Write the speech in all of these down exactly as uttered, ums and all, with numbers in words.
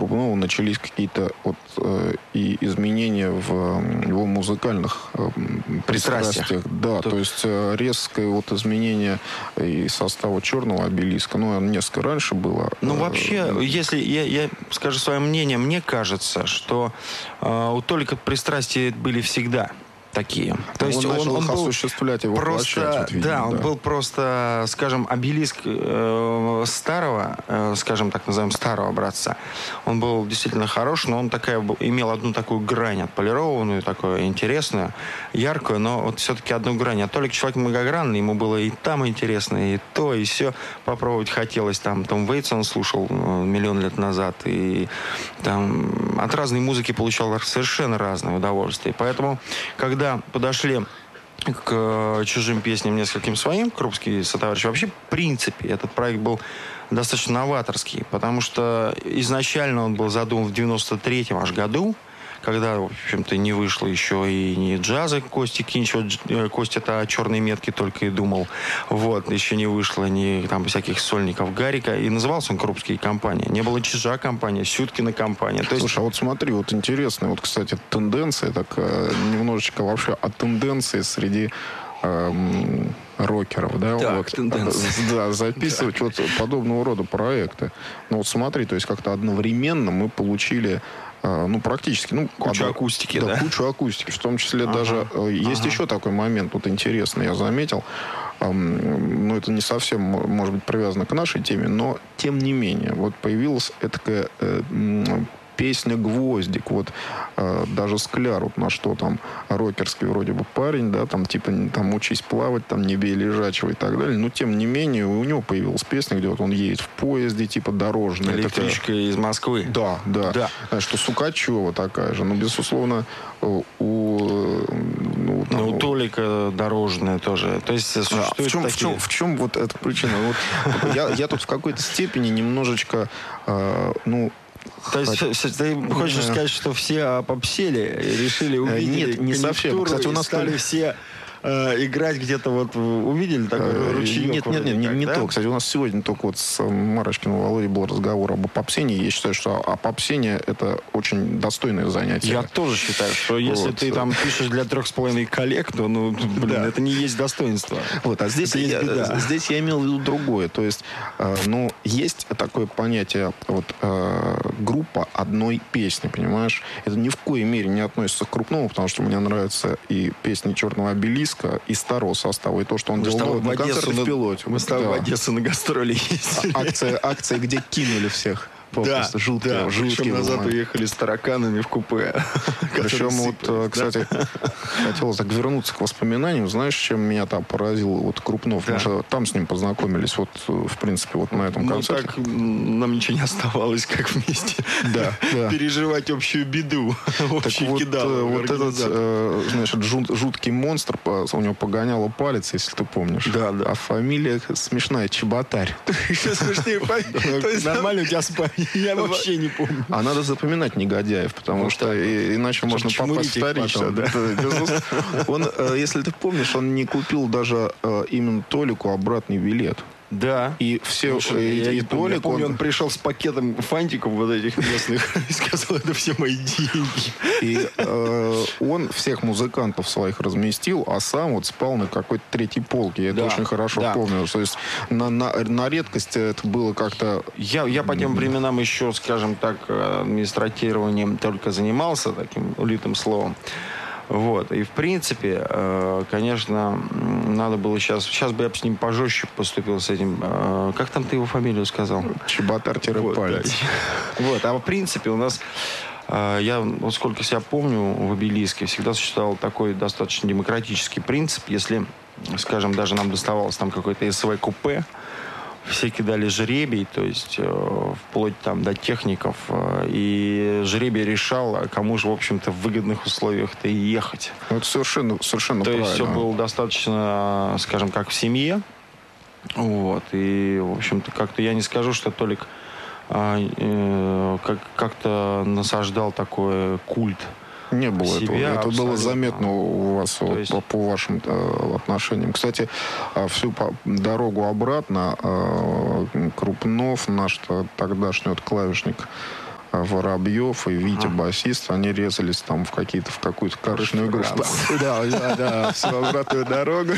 Крупнова начались какие-то вот э, и изменения в его музыкальных э, пристрастиях. Да, Тут... то есть э, резкое вот изменение и состава «Черного обелиска». Ну, оно несколько раньше было. Ну, вообще, если я, я скажу свое мнение, мне кажется, что э, у Толика пристрастия были всегда такие. То есть он, он, начал он их был осуществлять и просто, воплощать. Вот, видимо, да, он да. был просто, скажем, обелиск э, старого, э, скажем так назовем, старого образца. Он был действительно хорош, но он такая, имел одну такую грань отполированную, такую интересную, яркую, но вот все-таки одну грань. А Толик человек многогранный, ему было и там интересно, и то, и все попробовать хотелось. Там Том Вейтс он слушал миллион лет назад, и там от разной музыки получал совершенно разное удовольствие. Поэтому, когда Когда подошли к чужим песням, нескольким своим, крупские сотоварищи, вообще, в принципе, этот проект был достаточно новаторский, потому что изначально он был задуман в девяносто третьем аж году, когда, в общем-то, не вышло еще и не джаза Кости Кинчева, Костя-то о черной метке только и думал, вот, еще не вышло ни там всяких сольников Гарика, и назывался он «Крупские компании». Не было «Чижа» компания, «Сюткина» компания. То есть... Слушай, а вот смотри, вот интересная, вот, кстати, тенденция, такая, немножечко вообще о тенденции среди эм, рокеров, да? Так, вот, тенденция. Да, записывать так. вот подобного рода проекты. Ну вот смотри, то есть как-то одновременно мы получили ну, практически. Ну, кучу одно, акустики, да, да? Кучу акустики. В том числе ага, даже... Ага. Есть еще такой момент, вот интересный, я заметил. Эм, ну, это не совсем, может быть, привязано к нашей теме, но, тем не менее, вот появилась этакая э, песня «Гвоздик». Вот э, даже Скляр, вот на что там рокерский вроде бы парень, да, там типа там «Учись плавать», там «Не бей лежачего» и так далее. Но, тем не менее, у него появилась песня, где вот он едет в поезде, типа дорожная. Электричка такая... из Москвы. Да, да. да. Знаешь, что Сукачева такая же. Но, безусловно, у... Ну, там, ну у Толика дорожная тоже. То есть, а, в, чем, в, чем, в чем вот эта причина? Вот, я, я тут в какой-то степени немножечко, э, ну, То есть Хот... ты хочешь сказать, что все обобсели и решили увидеть? Нет, не совсем. Кстати, у нас стали все э, играть где-то вот увидели такой ручеек? Нет, нет, нет, не, не да? то. Кстати, у нас сегодня только вот с Марочкиным Володей был разговор об попсении. Я считаю, что попсение это очень достойное занятие. Я тоже считаю, что если вот. ты там пишешь для трех с половиной коллег, то, ну, блин, да. это не есть достоинство. Вот, а здесь я, здесь я имел в виду другое. То есть, э, ну, есть такое понятие вот э, группа одной песни, понимаешь? Это ни в коей мере не относится к Крупнову, потому что мне нравятся и песни «Черного обелиска», и старого состава, и то, что он мы делал на концерте в пилоте. Мы с тобой да. в Одессу на гастроли ездили. А, акция, акция, где кинули всех. Да, жуткие, да. Причем назад уехали с тараканами в купе. Причем вот, да? кстати, хотелось так вернуться к воспоминаниям. Знаешь, чем меня там поразил вот Крупнов? Да. Мы же там с ним познакомились, вот, в принципе, вот на этом концерте. Ну, так нам ничего не оставалось, как вместе да, да. переживать общую беду. Так вот, вот этот, э, значит, жут, жуткий монстр, у него погоняло палец, если ты помнишь. Да, да. А фамилия смешная, Чеботарь. Еще смешнее фамилия. То есть нормально у тебя спать. Я вообще не помню. А надо запоминать негодяев, потому вот что и, иначе можно попасть в вторично. Да? Он, если ты помнишь, он не купил даже именно Толику обратный билет. Да. И все, Слушай, и, я и Толик, я помню, он... он пришел с пакетом фантиков вот этих местных и сказал, это все мои деньги. И э, он всех музыкантов своих разместил, а сам вот спал на какой-то третьей полке. Я да, это очень хорошо да. помню. То есть на, на, на редкость это было как-то... Я, я по тем временам еще, скажем так, администратированием только занимался, таким улитым словом. Вот. И, в принципе, э, конечно, надо было сейчас... Сейчас бы я с ним пожестче поступил с этим. Э, как там ты его фамилию сказал? Чеботарь-палец. Вот, вот. А в принципе у нас... Э, я, вот сколько себя помню, в обелиске всегда существовал такой достаточно демократический принцип. Если, скажем, даже нам доставалось там какое-то СВ-купе, все кидали жребий, то есть э, вплоть там до техников, э, и жребий решал, кому же, в общем-то, в выгодных условиях-то и ехать. Это совершенно, совершенно то правильно. То есть все было достаточно, скажем, как в семье. Вот, и, в общем-то, как-то я не скажу, что Толик э, э, как- как-то насаждал такой культ. Не было себя, этого. Это абсолютно. было заметно у вас вот, есть... по, по вашим э, отношениям. Кстати, всю по, дорогу обратно э, Крупнов, наш тогдашний вот, клавишник, Воробьев и Витя, ага. басист, они резались там в какие-то, в какую-то карточную игру. Да, да, да, всю обратную дорогу.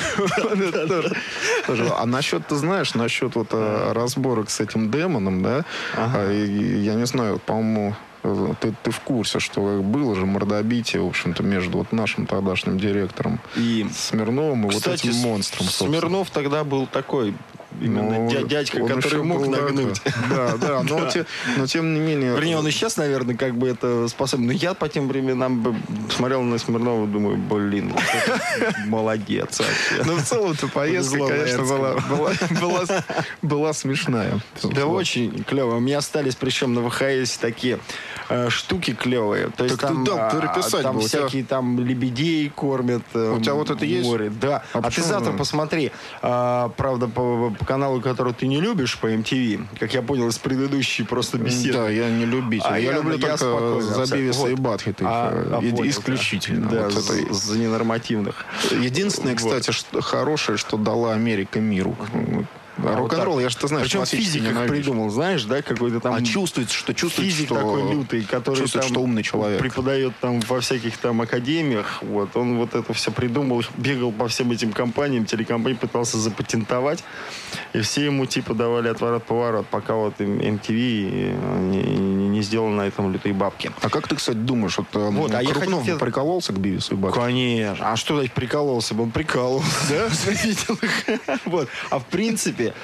А насчет, ты знаешь, насчет вот разборок с этим демоном, да, я не знаю, по-моему, Ты, ты в курсе, что было же мордобитие, в общем-то, между вот нашим тогдашним директором и Смирновым и Кстати, вот этим монстром. Смирнов тогда был такой именно ну, дядька, который мог нагнуть. Да, да, но, те, но тем не менее... Вернее, он и сейчас, наверное, как бы это способен. Но я по тем временам бы смотрел на Смирнова и думаю, блин, молодец вообще. Ну, в целом-то поездка, конечно, была, была, была, была смешная. Да, очень клево. У меня остались, причем на ВХС такие э, штуки клевые. То есть так там, ты, да, переписать там бы, всякие тебя... там лебедей кормят. Э, у тебя вот это море. есть? Да. А, а ты завтра посмотри. А, правда, по, по каналу, который ты не любишь, по эм ти ви, как я понял из предыдущей просто беседы. Да, я не любитель. А я, я люблю я только за Бивиса и Батхита. А, а, исключительно. Да, вот за, это... за ненормативных. Единственное, вот. Кстати, что, хорошее, что дала Америка миру. А рок-н-ролл, вот я же, ты знаешь, причем физик как придумал, знаешь, да, какой-то там... А чувствуется, что чувствует, физик что... такой лютый, который чувствует, там что умный человек. Преподает там во всяких там академиях, вот, он вот это все придумал, бегал по всем этим компаниям, телекомпаниям, пытался запатентовать, и все ему типа давали отворот-поворот, пока вот эм ти ви не, не сделал на этом лютые бабки. А как ты, кстати, думаешь, вот, вот а Крупнов хотел... прикололся к Бивису и Батхиту? Конечно. А что значит прикололся бы? Он прикололся, да? Видел их. Вот. А в принципе,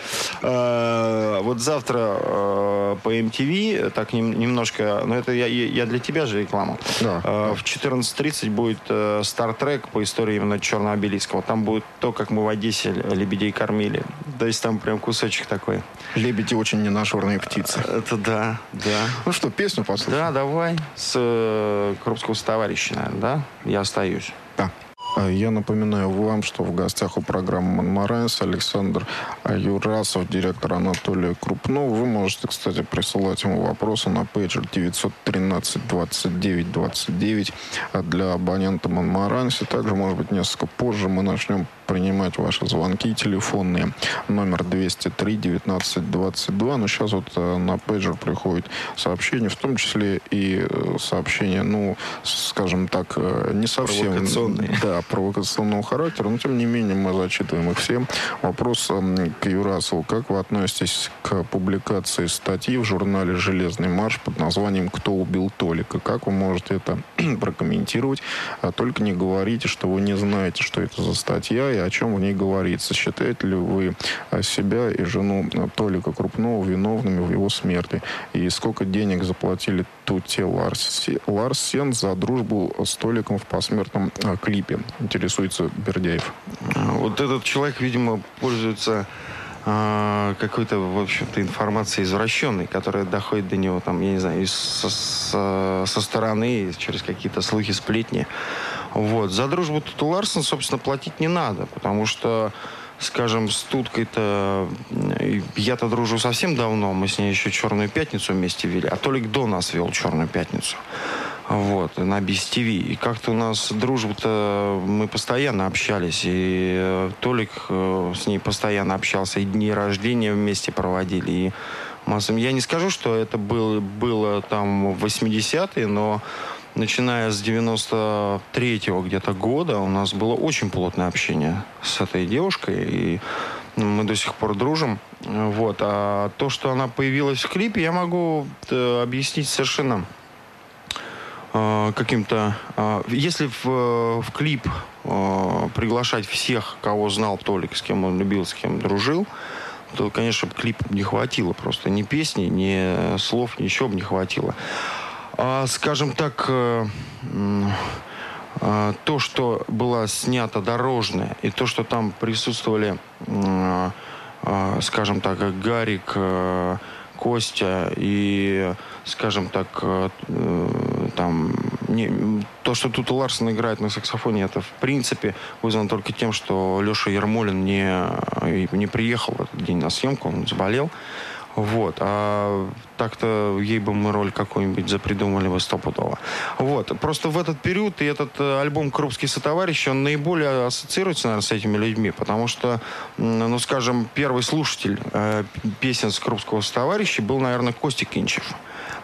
вот завтра по эм ти ви, так немножко, но это я, я для тебя же реклама. Да. В четырнадцать тридцать будет Стартрек по истории именно Черного обелиска. Вот там будет то, как мы в Одессе лебедей кормили. То есть там прям кусочек такой. Лебеди очень ненажерные птицы. Это да, да. Ну что, песню послушаем? Да, давай. С Крупского товарища, наверное, да? Я остаюсь. Да. Я напоминаю вам, что в гостях у программы «Монмаранс» Александр Юрасов, директор Анатолия Крупнова. Вы можете, кстати, присылать ему вопросы на пейджер девятьсот тринадцать двадцать девять двадцать девять для абонента «Монмаранс». Также, может быть, несколько позже мы начнем принимать ваши звонки телефонные. Номер двести три девятнадцать двадцать два. Но сейчас вот на пейджер приходит сообщение, в том числе и сообщение, ну, скажем так, не совсем... Провокационные. Да, провокационного характера, но тем не менее мы зачитываем их всем. Вопрос к Юрасову. Как вы относитесь к публикации статьи в журнале «Железный марш» под названием «Кто убил Толика»? Как вы можете это прокомментировать? Только не говорите, что вы не знаете, что это за статья и о чем в ней говорится. Считаете ли вы себя и жену Толика Крупнова виновными в его смерти? И сколько денег заплатили Тутте Ларсен за дружбу с Толиком в посмертном клипе? Интересуется Бердяев. Вот этот человек, видимо, пользуется э, какой-то, в общем-то, информацией извращенной, которая доходит до него, там, я не знаю, из, со, со, со стороны, через какие-то слухи, сплетни. Вот. За дружбу Тутте Ларсен, собственно, платить не надо, потому что, скажем, с Туткой-то я-то дружу совсем давно, мы с ней еще «Черную пятницу» вместе вели, а Толик до нас вел «Черную пятницу». Вот, на би эс ти ви. И как-то у нас дружба-то, мы постоянно общались. И Толик с ней постоянно общался. И дни рождения вместе проводили. И массам. Я не скажу, что это было, было там в восьмидесятые, но начиная с девяносто третьего где-то года у нас было очень плотное общение с этой девушкой. И мы до сих пор дружим. Вот. А то, что она появилась в клипе, я могу объяснить совершенно каким-то... Если в, в клип приглашать всех, кого знал Толик, с кем он любил, с кем дружил, то, конечно, клипа не хватило просто. Ни песни, ни слов, ничего бы не хватило. А, скажем так, то, что была снята дорожная, и то, что там присутствовали, скажем так, Гарик, Костя и, скажем так, там, не, то, что Тутте Ларсен играет на саксофоне, это, в принципе, вызвано только тем, что Леша Ермолин не, не приехал в этот день на съемку, он заболел. Вот. А так-то ей бы мы роль какую-нибудь запридумали бы стопудово. Вот. Просто в этот период и этот альбом «Крупский сотоварищ», он наиболее ассоциируется, наверное, с этими людьми, потому что, ну, скажем, первый слушатель э, песен с «Крупского сотоварища» был, наверное, Костя Кинчев.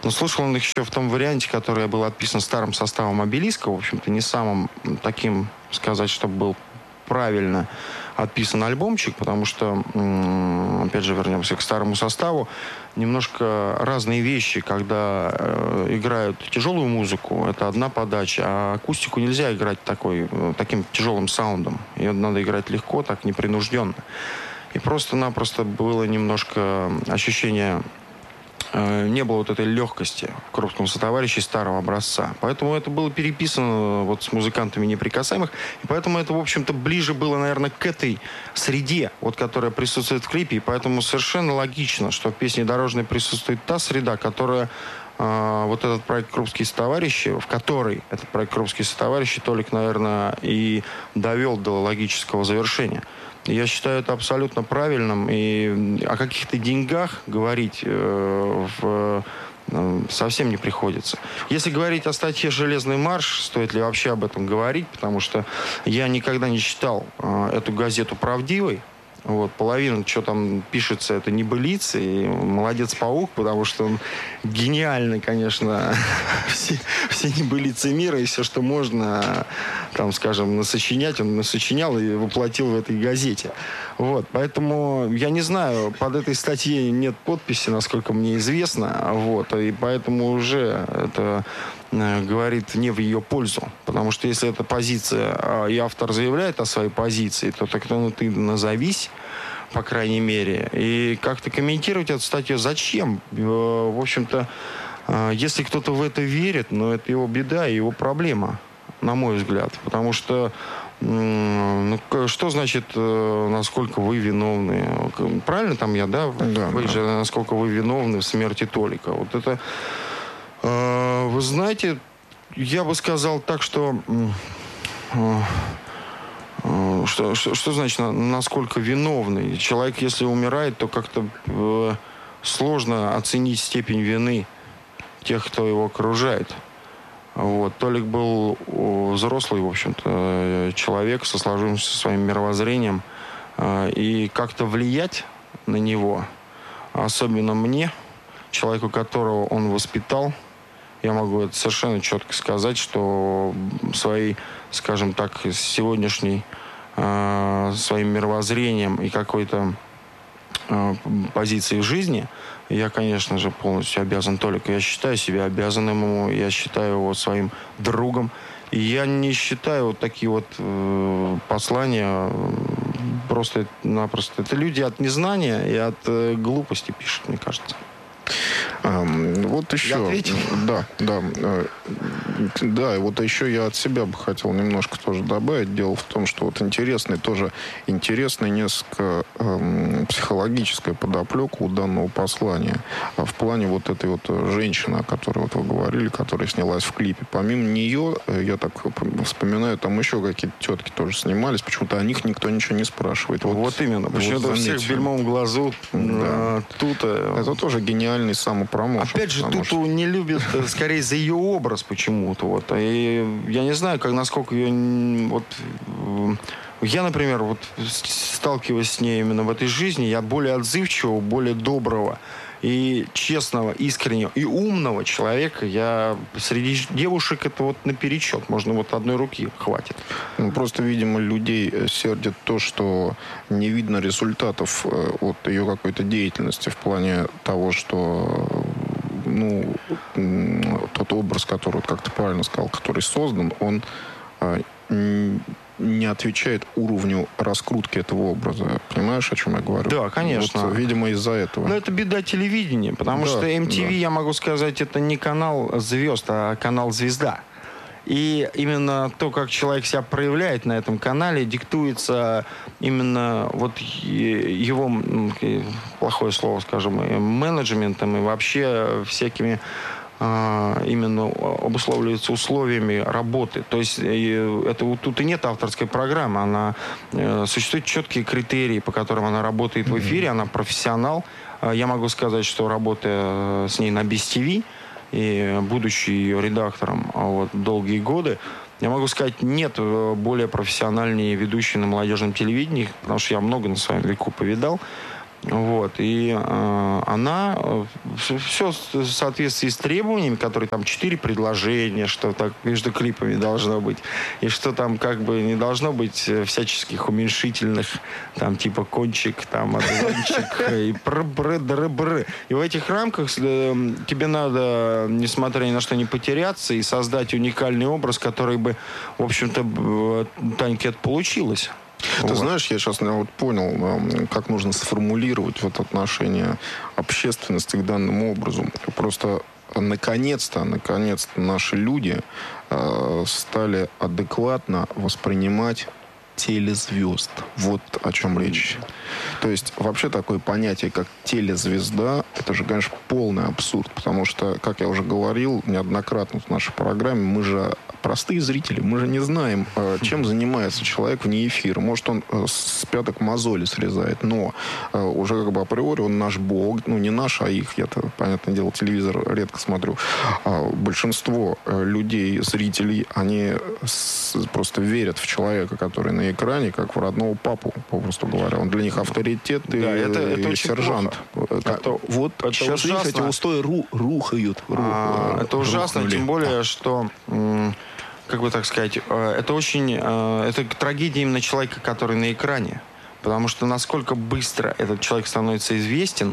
Но слушал он их еще в том варианте, который был отписан старым составом «Обелиска», в общем-то, не самым таким, сказать, чтобы был правильно отписан альбомчик, потому что, опять же, вернемся к старому составу, немножко разные вещи, когда э, играют тяжелую музыку, это одна подача, а акустику нельзя играть такой, таким тяжелым саундом. Ее надо играть легко, так непринужденно. И просто-напросто было немножко ощущение, э, не было вот этой легкости в «Крупском сотоварище» старого образца. Поэтому это было переписано вот с музыкантами «Неприкасаемых». И поэтому это, в общем-то, ближе было, наверное, к этой среде, вот, которая присутствует в клипе. И поэтому совершенно логично, что в песне «Дорожной» присутствует та среда, которая э, вот этот проект «Крупские сотоварищи», в который этот проект «Крупские сотоварищи» Толик, наверное, и довел до логического завершения. Я считаю это абсолютно правильным. И о каких-то деньгах говорить э, в, э, совсем не приходится. Если говорить о статье «Железный марш», стоит ли вообще об этом говорить, потому что я никогда не считал э, эту газету правдивой. Вот, половина, что там пишется, это небылицы. И молодец Паук, потому что он гениально, конечно, все, все небылицы мира и все, что можно, там, скажем, насочинять, он насочинял и воплотил в этой газете. Вот, поэтому я не знаю, под этой статьей нет подписи, насколько мне известно, вот, и поэтому уже это говорит не в ее пользу. Потому что если эта позиция, и автор заявляет о своей позиции, то тогда ну, ты назовись, по крайней мере, и как-то комментировать эту статью зачем? В общем-то, если кто-то в это верит, ну, это его беда и его проблема, на мой взгляд. Потому что ну, что значит, насколько вы виновны? Правильно там я, да? Да, вы да. же, насколько вы виновны в смерти Толика. Вот это... Вы знаете, я бы сказал так, что... Что, что, что значит, насколько виновный? Человек, если умирает, то как-то э, сложно оценить степень вины тех, кто его окружает. Вот. Толик был взрослый, в общем-то, человек со сложившимся своим мировоззрением. Э, и как-то влиять на него, особенно мне, человеку, которого он воспитал, я могу это совершенно четко сказать, что своей, скажем так, сегодняшней э, своим мировоззрением и какой-то э, позицией в жизни я, конечно же, полностью обязан Толику. Я считаю себя обязанным ему, я считаю его своим другом. И я не считаю вот такие вот э, послания просто-напросто. Это люди от незнания и от э, глупости пишут, мне кажется. Вот еще. Я ответил? Да, да. Да, и вот еще я от себя бы хотел немножко тоже добавить. Дело в том, что вот интересный тоже, интересный несколько эм, психологическая подоплека у данного послания. А в плане вот этой вот женщины, о которой вот вы говорили, которая снялась в клипе. Помимо нее, я так вспоминаю, там еще какие-то тетки тоже снимались. Почему-то о них никто ничего не спрашивает. Вот, вот именно. Почему-то вот у всех в бельмовом глазу. Да. Тут... Это тоже гениальный самопромоушен. Опять же, Туту что... не любят скорее за ее образ почему-то. Вот. И я не знаю, как, насколько ее... Вот, я, например, вот, сталкиваясь с ней именно в этой жизни, я более отзывчивого, более доброго и честного, искреннего и умного человека. Я среди девушек это вот наперечет. Можно вот одной руки хватит. Ну, просто, видимо, людей сердит то, что не видно результатов от ее какой-то деятельности в плане того, что ну, тот образ, который, как ты правильно сказал, который создан, он не отвечает уровню раскрутки этого образа. Понимаешь, о чем я говорю? Да, конечно. Вот, видимо, из-за этого. Но это беда телевидения, потому да, что эм ти ви, да. Я могу сказать, это не канал звезд, а канал «Звезда». И именно то, как человек себя проявляет на этом канале, диктуется именно вот его, плохое слово, скажем, менеджментом и вообще всякими именно обусловливается условиями работы. То есть это, тут и нет авторской программы. Она, существуют четкие критерии, по которым она работает в эфире. Она профессионал. Я могу сказать, что работая с ней на би эс ти ви и будучи ее редактором вот, долгие годы, я могу сказать, нет более профессиональнее ведущей на молодежном телевидении, потому что я много на своем веку повидал. Вот, и э, она э, все в соответствии с требованиями, которые там четыре предложения, что так между клипами должно быть, и что там как бы не должно быть всяческих уменьшительных, там типа кончик, там одуванчик, и пр-бр-др-бр. И в этих рамках э, тебе надо, несмотря ни на что, не потеряться и создать уникальный образ, который бы, в общем-то, Таньке это получилось. Ты вот. Знаешь, я сейчас вот понял, как нужно сформулировать вот отношение общественности к данному образу. Просто наконец-то, наконец-то наши люди э, стали адекватно воспринимать телезвезд. Вот о чем речь. То есть вообще такое понятие, как телезвезда, это же, конечно, полный абсурд. Потому что, как я уже говорил неоднократно в нашей программе, мы же простые зрители, мы же не знаем, чем занимается человек вне эфира. Может, он с пяток мозоли срезает, но уже как бы априори он наш бог. Ну, не наш, а их. Я-то, понятное дело, телевизор редко смотрю. Большинство людей, зрителей, они просто верят в человека, который на экране, как в родного папу, попросту говоря. Он для них авторитет и, да, это, это и сержант. Это, вот это сейчас ужасно. Эти устои ру, рухают. Рух, а, это ужасно, рухнули. Тем более, что... как бы так сказать, это очень, это трагедия именно человека, который на экране. Потому что насколько быстро этот человек становится известен,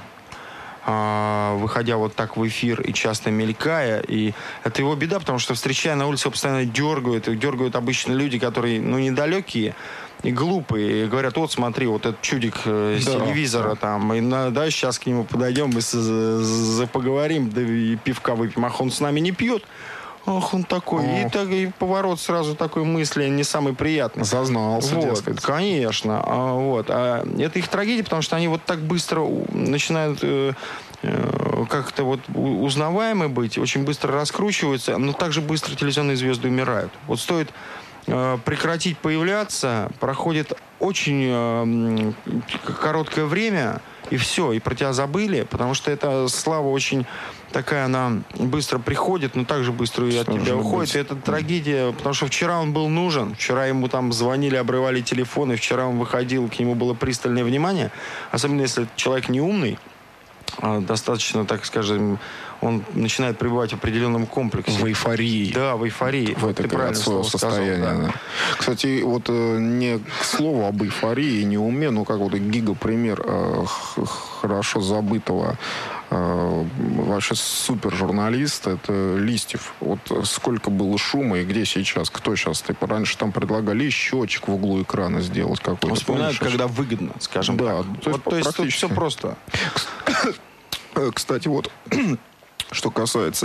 выходя вот так в эфир и часто мелькая, и это его беда, потому что, встречая на улице, его постоянно дергают, и дергают обычно люди, которые, ну, недалекие и глупые, и говорят: вот смотри, вот этот чудик с да, телевизора да. там, и да, сейчас к нему подойдем, мы с, с, поговорим, да и пивка выпьем, ах, он с нами не пьет. Ах, он такой. О. И, так, и поворот сразу такой мысли не самый приятный. Зазнался, вот, дескать. Конечно. А, вот. А это их трагедия, потому что они вот так быстро начинают э, э, как-то вот узнаваемы быть, очень быстро раскручиваются, но также быстро телевизионные звезды умирают. Вот стоит э, прекратить появляться, проходит очень э, короткое время, и все, и про тебя забыли, потому что эта слава очень такая, она быстро приходит, но также быстро и от Что тебя уходит. Быть? И это трагедия, потому что вчера он был нужен, вчера ему там звонили, обрывали телефоны, вчера он выходил, к нему было пристальное внимание, особенно если человек не умный, достаточно, так скажем, он начинает пребывать в определенном комплексе. В эйфории. Да, в эйфории. В это правильное слово состояние. Сказал, да. Да. Кстати, вот не к слову об эйфории, не уме, но как вот гигапример э, хорошо забытого э, вообще супер журналиста, это Листьев. Вот сколько было шума и где сейчас, кто сейчас? Ты раньше там предлагали счетчик в углу экрана сделать какой-то. Вспоминают, когда выгодно, скажем да, так. То есть, вот, то есть тут все просто. Кстати, вот что касается...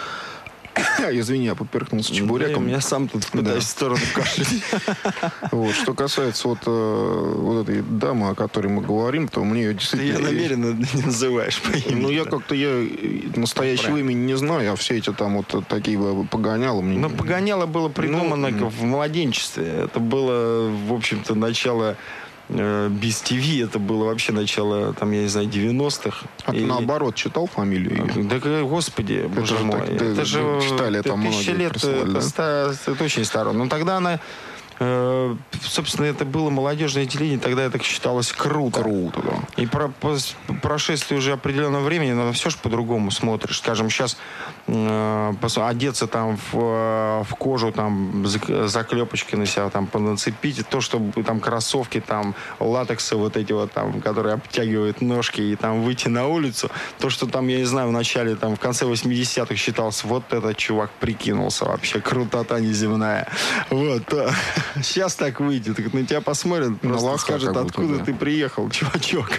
Извини, я поперхнулся чебуреком. Да, я сам тут пытаюсь да. в сторону кашлять. Вот, что касается вот, э, вот этой дамы, о которой мы говорим, то мне ее действительно... Ты ее намеренно не называешь по имени. Ну, я как-то, я настоящего имени не знаю, а все эти там вот такие погоняло. Мне... Ну, погоняло было придумано ну, в младенчестве. Это было, в общем-то, начало... Без ТВ, это было вообще начало, там, я не знаю, девяностых. А и... ты наоборот читал фамилию ее? Да, господи, это боже мой. Так, это да, же читали, это тысячи лет, присылали, это, да? это, это очень старо. Но тогда она, э, собственно, это было молодежное телевидение, тогда это считалось круто. Круто, да. И про, по прошествии уже определенного времени, наверное, все же по-другому смотришь. Скажем, сейчас э, одеться там в, в кожу, там, заклепочки на себя там понацепить, то, чтобы там кроссовки, там, латексы вот эти вот там, которые обтягивают ножки, и там выйти на улицу, то, что там, я не знаю, в начале, там, в конце восьмидесятых считался, вот этот чувак прикинулся вообще, крутота неземная. Вот. Сейчас так выйдет, на тебя посмотрят, просто лоха, скажут, откуда да. ты приехал, чувачок.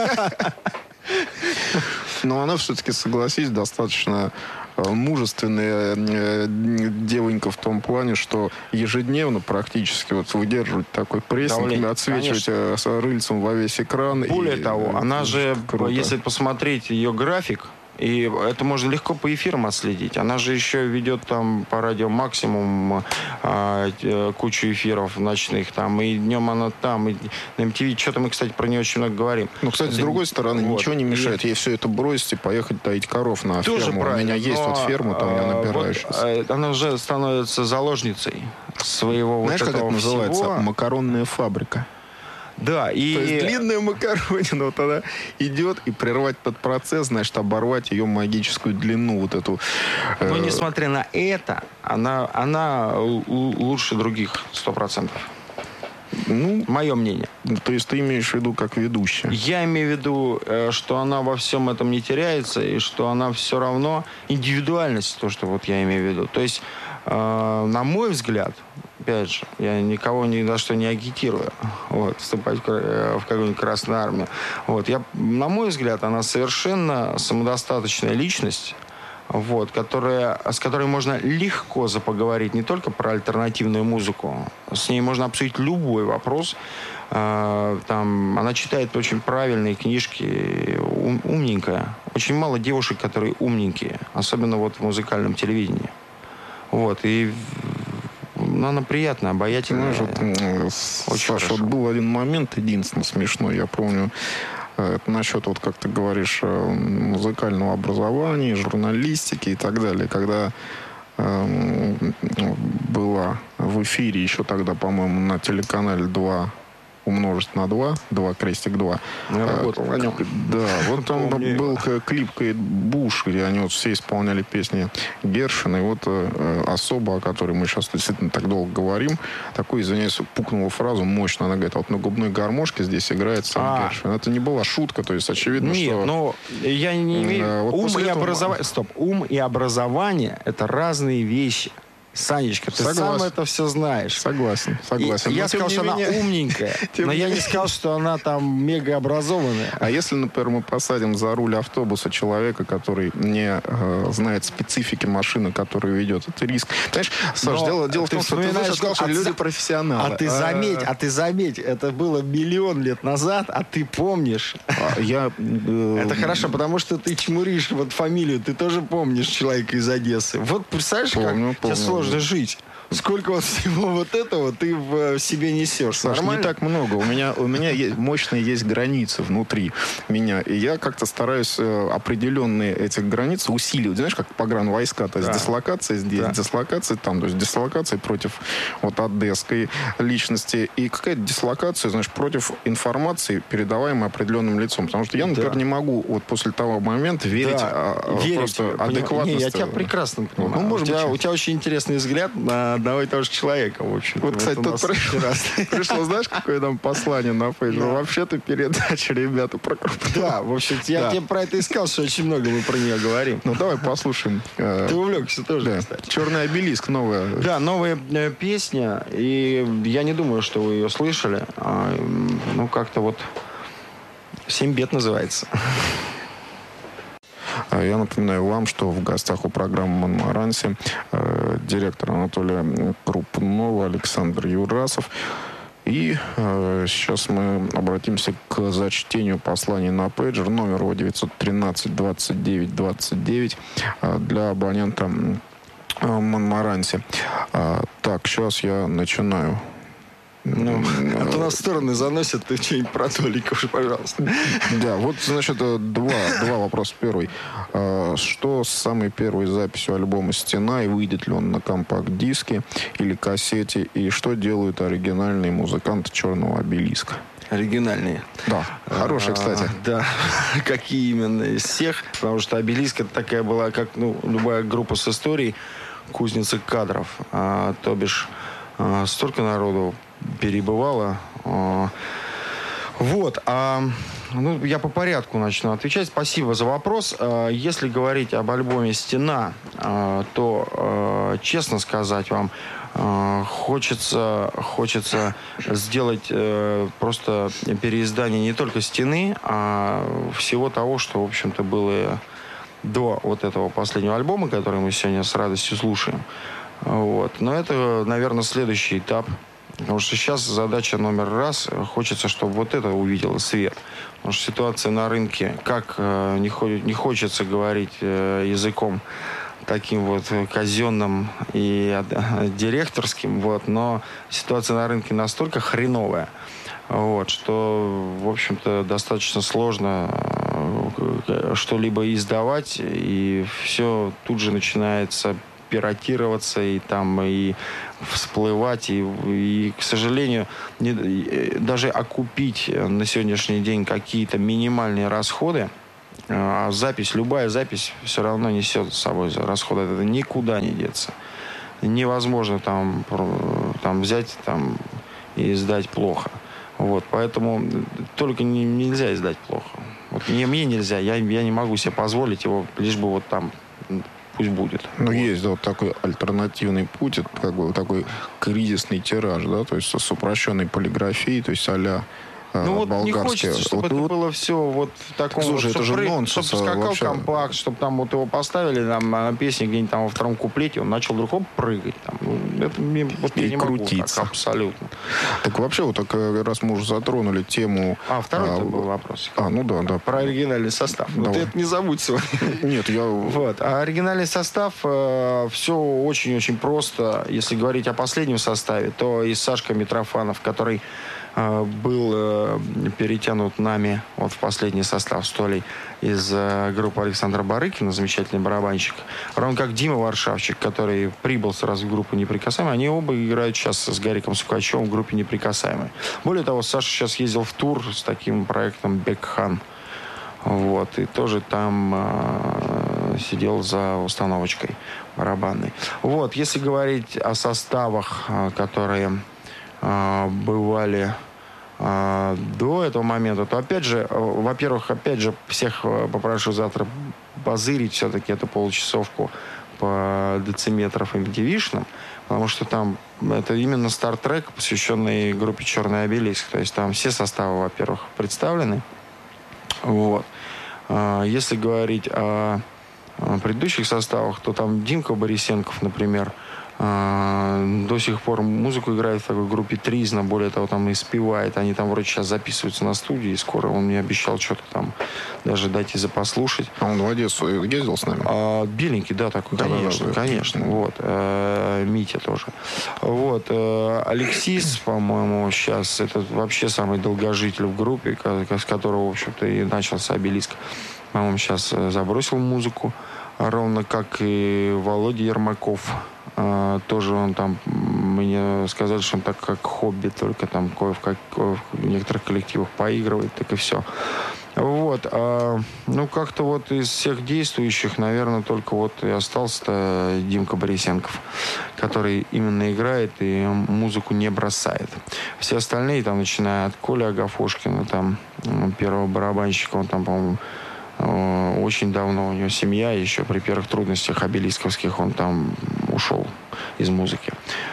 Но она все-таки, согласись, достаточно мужественная девонька в том плане, что ежедневно практически вот выдерживать такой прессинг, давление, отсвечивать конечно. Рыльцем во весь экран. Более и, того, она же, круто. Если посмотреть ее график, и это можно легко по эфирам отследить. Она же еще ведет там по радио максимум а, кучу эфиров ночных там. И днем она там, и на эм ти ви. Что-то мы, кстати, про нее очень много говорим. Ну, кстати, это, с другой стороны, вот. Ничего не мешает и... ей все это бросить и поехать таить коров на тоже ферму. У меня есть но, вот ферма, там я набираю вот, сейчас. Она уже становится заложницей своего Знаешь, вот этого как это называется? всего. Макаронная фабрика. Да, и... То есть длинная макаронина, вот она идет, и прервать этот процесс, значит, оборвать ее магическую длину, вот эту... Э... Но несмотря на это, она, она лучше других, сто процентов. Ну, мое мнение. То есть ты имеешь в виду как ведущая? Я имею в виду, что она во всем этом не теряется, и что она все равно индивидуальность, то, что вот я имею в виду. То есть, э, на мой взгляд, опять же, я никого ни за что не агитирую, вот, вступать в какую-нибудь Красную Армию. Вот, я, на мой взгляд, она совершенно самодостаточная личность, вот, которая, с которой можно легко запоговорить не только про альтернативную музыку, с ней можно обсудить любой вопрос. Э, там, она читает очень правильные книжки, ум, умненькая. Очень мало девушек, которые умненькие, особенно вот в музыкальном телевидении. Вот, и ну, она приятная, обаятельная. Знаешь, вот, Саша, вот был один момент, единственный смешной, я помню. Это насчет, вот как ты говоришь, музыкального образования, журналистики и так далее. Когда э, была в эфире еще тогда, по-моему, на телеканале два умножить на два, два крестик два. Я работал на нем. Да, вот там был клип Кейт Буш, где они вот все исполняли песни Гершвина. И вот э, особа, о которой мы сейчас действительно так долго говорим, такой, извиняюсь, пукнула фразу мощно. Она говорит, а вот на губной гармошке здесь играет сам а. Гершвин. Это не была шутка, то есть очевидно, Нет, что... Нет, но я не имею... Э, вот ум и этого... образование... Стоп. Ум и образование — это разные вещи. Санечка, ты согласен. Сам это все знаешь. Согласен, согласен. И я сказал, что менее... она умненькая, но я не сказал, что она там мегаобразованная. А если, например, мы посадим за руль автобуса человека, который не э, знает специфики машины, которую ведет, это риск. Знаешь, Саш, дело, дело в том, что ты сказал, что люди профессионалы. А ты заметь, а ты заметь, это было миллион лет назад, а ты помнишь. А, я... Э... Это хорошо, потому что ты чмуришь вот фамилию, ты тоже помнишь человека из Одессы. Вот представляешь, помню, как помню. Тебе сложно жить. Сколько вот всего вот этого ты в себе несешь? Саш, не так много. У меня, у меня есть, мощные есть границы внутри меня. И я как-то стараюсь определенные эти границы усиливать. Знаешь, как погранвойска. То есть да. дислокация здесь, да. дислокация там. То есть дислокация против вот одесской личности. И какая-то дислокация, знаешь, против информации, передаваемой определенным лицом. Потому что я, например, да. не могу вот после того момента верить, да. а, верить просто адекватности. Не, я тебя прекрасно понимаю. Ну, может у, тебя, быть, у тебя очень интересный взгляд на одного и того же человека, в общем. Вот, кстати, тут пришло, знаешь, какое там послание на фейсбуке? Да. Вообще-то передача, ребята, про крупную. Да, в общем, я да. тебе про это искал, что очень много мы про нее говорим. Ну, давай послушаем. Ты увлекся тоже, да. кстати. «Черный обелиск» новая. Да, новая э, песня, и я не думаю, что вы ее слышали. А, ну, как-то вот «Семь бед» называется. Я напоминаю вам, что в гостях у программы «Монмаранси» э, директор Анатолия Крупнова, Александр Юрасов. И э, сейчас мы обратимся к зачтению посланий на пейджер. Номер его девятьсот тринадцать двадцать девять двадцать девять э, для абонента э, Монмаранси. Э, так, сейчас я начинаю. Ну, а то нас в стороны заносят, ты что-нибудь про Толика уже, пожалуйста. Да, вот, значит, два, два вопроса. Первый. Что с самой первой записью альбома «Стена» и выйдет ли он на компакт-диске или кассете? И что делают оригинальные музыканты «Черного обелиска»? Оригинальные. Да, хорошие, кстати. А, да, какие именно из всех? Потому что «Обелиск» это такая была, как ну, любая группа с историей, кузница кадров. А, то бишь, а, столько народу перебывала. Вот. А, ну, я по порядку начну отвечать. Спасибо за вопрос. Если говорить об альбоме «Стена», то, честно сказать вам, хочется, хочется сделать просто переиздание не только «Стены», а всего того, что, в общем-то, было до вот этого последнего альбома, который мы сегодня с радостью слушаем. Вот. Но это, наверное, следующий этап. Потому что сейчас задача номер раз. Хочется, чтобы вот это увидело свет. Потому что ситуация на рынке, как э, не, хо- не хочется говорить э, языком таким вот казенным и э, директорским, вот, но ситуация на рынке настолько хреновая, вот, что, в общем-то, достаточно сложно э, что-либо издавать, и все тут же начинается пиратироваться, и там, и всплывать, и, и к сожалению, не, даже окупить на сегодняшний день какие-то минимальные расходы, а запись, любая запись все равно несет с собой расходы, это никуда не деться. Невозможно там, там взять там, и издать плохо. Вот, поэтому только не, нельзя издать плохо. Вот мне, мне нельзя, я, я не могу себе позволить его, лишь бы вот там пусть будет. Ну, вот. Есть да, вот такой альтернативный путь, это как бы такой кризисный тираж, да, то есть с упрощенной полиграфией, то есть а-ля Ну вот болгарские. не хочется, чтобы вот, это вот, было все вот в таком слушай, вот, это же чтобы, нонсенс, чтобы скакал вообще. компакт, чтобы там вот его поставили, там на песне где-нибудь там во втором куплете, он начал вдруг оп, прыгать. Там. Ну, это мне, вот И я не крутиться. могу так, абсолютно. Так вообще, вот так, раз мы уже затронули тему... А, второй а, был вопрос. А, ну да, да. Про оригинальный состав. Ну ты это не забудь сегодня. Нет, я... Вот. А оригинальный состав, э, все очень-очень просто. Если говорить о последнем составе, то и Сашка Митрофанов, который э, был э, перетянут нами вот в последний состав с Толей из э, группы Александра Барыкина, замечательный барабанщик. Равно как Дима Варшавчик, который прибыл сразу в группу «Неприкасаемые». Они оба играют сейчас с Гариком Сукачевым в группе «Неприкасаемые». Более того, Саша сейчас ездил в тур с таким проектом «Бекхан». Вот, и тоже там э, сидел за установочкой барабанной. Вот, если говорить о составах, э, которые э, бывали э, до этого момента, то опять же, э, во-первых, опять же, всех э, попрошу завтра позырить все-таки эту получасовку по дециметров и дивишнам, потому что там это именно стартрек, посвященный группе «Черный обелиск». То есть там все составы, во-первых, представлены. Вот. Если говорить о предыдущих составах, то там Димка Борисенков, например, до сих пор музыку играет в такой группе Тризна, более того, там и спевает. Они там вроде сейчас записываются на студии, и скоро он мне обещал что-то там даже дать и запослушать. А он в Одессу ездил с нами? А, беленький, да, такой, конечно, да, да, да. конечно. Вот. А, Митя тоже. Вот. А, Алексис, по-моему, сейчас это вообще самый долгожитель в группе, с которого, в общем-то, и начался обелиск. По-моему, сейчас забросил музыку, ровно как и Володя Ермаков. Uh, тоже он там, мне сказали, что он так как хобби, только там кое в, как, в некоторых коллективах поигрывает, так и все. Вот. А, ну, как-то вот из всех действующих, наверное, только вот и остался Димка Борисенков, который именно играет и музыку не бросает. Все остальные, там, начиная от Коли Агафошкина, там, первого барабанщика, он там, по-моему, очень давно у него семья, еще при первых трудностях обелисковских он там ушел из музыки.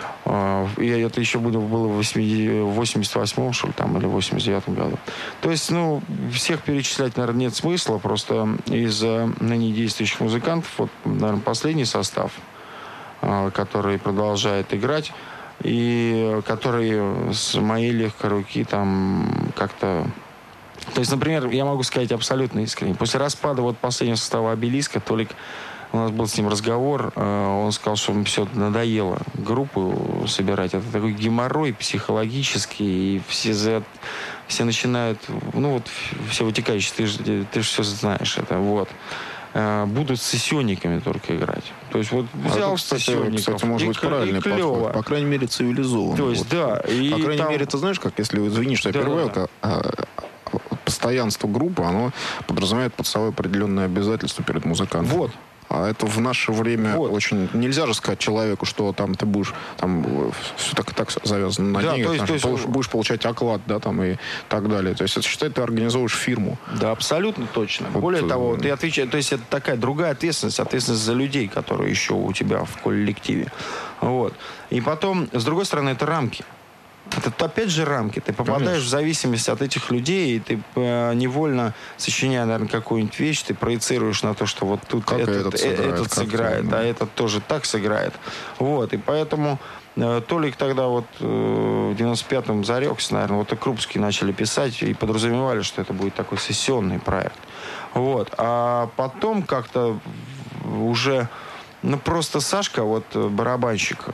И это еще было в восемьдесят восьмом, что ли, там, или в восемьдесят девятом году. То есть, ну, всех перечислять, наверное, нет смысла. Просто из ныне действующих музыкантов, вот, наверное, последний состав, который продолжает играть, и который с моей легкой руки там как-то... То есть, например, я могу сказать абсолютно искренне. После распада вот последнего состава обелиска, Толик, у нас был с ним разговор, он сказал, что ему все надоело группу собирать. Это такой геморрой психологический, и все, за, все начинают, ну вот, все вытекающие, ты же ты все знаешь это, вот. Будут с сессионниками только играть. То есть вот взял а это, кстати, сессионников, кстати, может быть, правильный подход. По крайней мере, цивилизованно. То есть, вот. да. И по крайней там... мере, ты знаешь, как, если, извини, что я да, перебиваю, да, да. постоянство группы, оно подразумевает под собой определенные обязательства перед музыкантом. Вот. А это в наше время вот. Очень... Нельзя же сказать человеку, что там ты будешь там все так и так завязано на да, деньгах, то есть, там, то есть... будешь получать оклад, да, там и так далее. То есть это, считай, ты организовываешь фирму. Да, абсолютно точно. Вот, Более того, ты отвечаешь, то есть это такая другая ответственность, ответственность за людей, которые еще у тебя в коллективе. Вот. И потом, с другой стороны, это рамки. Это опять же рамки. Ты попадаешь Конечно. В зависимость от этих людей, и ты э, невольно, сочиняя, наверное, какую-нибудь вещь, ты проецируешь на то, что вот тут как этот, этот сыграет, этот сыграет а этот тоже так сыграет. Вот. И поэтому э, Толик тогда вот э, в девяносто пятом зарекся, наверное, вот и Крупские начали писать и подразумевали, что это будет такой сессионный проект. Вот. А потом как-то уже, ну, просто Сашка, вот барабанщик,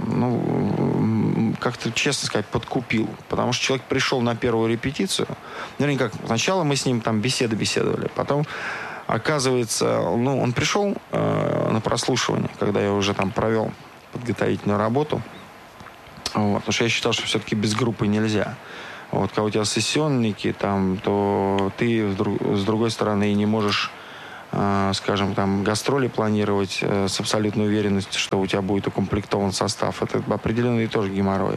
ну, как-то, честно сказать, подкупил. Потому что человек пришел на первую репетицию. Вернее, как, сначала мы с ним там беседы беседовали. Потом Оказывается, ну, он пришел э, на прослушивание, когда я уже там провел подготовительную работу. Вот, потому что я считал, что все-таки без группы нельзя. Вот, когда у тебя сессионники, там, то ты с другой стороны не можешь, э, скажем, там, гастроли планировать э, с абсолютной уверенностью, что у тебя будет укомплектован состав. Это определенный тоже геморрой.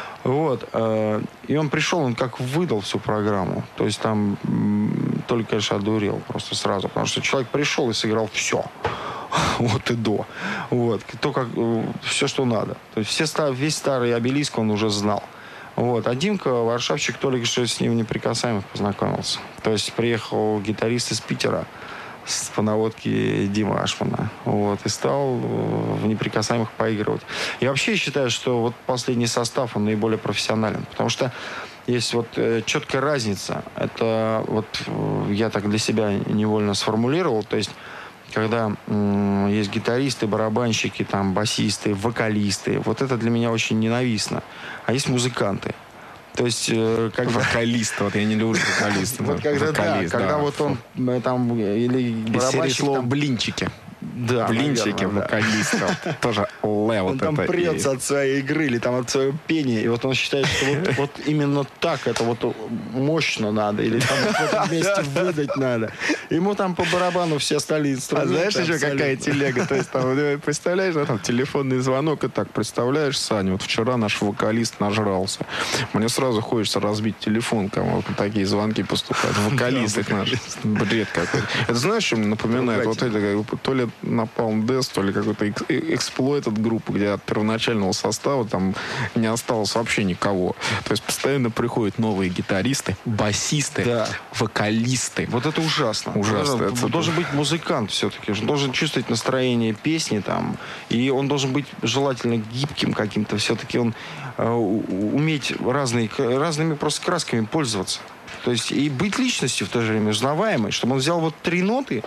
Вот. Э, и он пришел, он как выдал всю программу. То есть там м, только, конечно, одурел просто сразу. Потому что человек пришел и сыграл все. Вот и до. Вот. То, как, все, что надо. То есть все, весь старый обелиск он уже знал. Вот. А Димка, варшавчик, Толик, что с ним в неприкасаемых познакомился. То есть приехал гитарист из Питера с, по наводке Димы Ашмана. Вот. И стал в неприкасаемых поигрывать. Я вообще считаю, что вот последний состав, он наиболее профессионален. Потому что есть вот э, четкая разница. Это вот э, я так для себя невольно сформулировал. То есть когда м, есть гитаристы, барабанщики, там, басисты, вокалисты. Вот это для меня очень ненавистно. А есть музыканты. То есть, э, как вокалист, вот я не люблю вокалиста. Вот когда, да, когда вот он там, или барабанщик... слово блинчики. Да, блинчики вокалистов. Тоже левел. Он там прется от своей игры или там от своего пения. И вот он считает, что вот, вот именно так это вот мощно надо. Или там в этом месте выдать надо. Ему там по барабану все остальные инструменты. А знаешь еще какая телега? То есть там, представляешь, да, там телефонный звонок и так, представляешь, Саня, вот вчера наш вокалист нажрался. Мне сразу хочется разбить телефон, кому вот такие звонки поступают. Вокалисты наши. Бред какой-то. Это знаешь, что мне напоминает? Вот это то ли Napalm Death, то ли какой-то эксплойт от группы, где от первоначального состава там не осталось вообще никого. То есть постоянно приходят новые гитаристы, басисты, да, вокалисты. Вот это ужасно. Ужасно. Должен, это... должен быть музыкант все-таки. Он должен чувствовать настроение песни там. И он должен быть желательно гибким каким-то. Все-таки он э, уметь разные, разными просто красками пользоваться. То есть и быть личностью в то же время, узнаваемой. Чтобы он взял вот три ноты,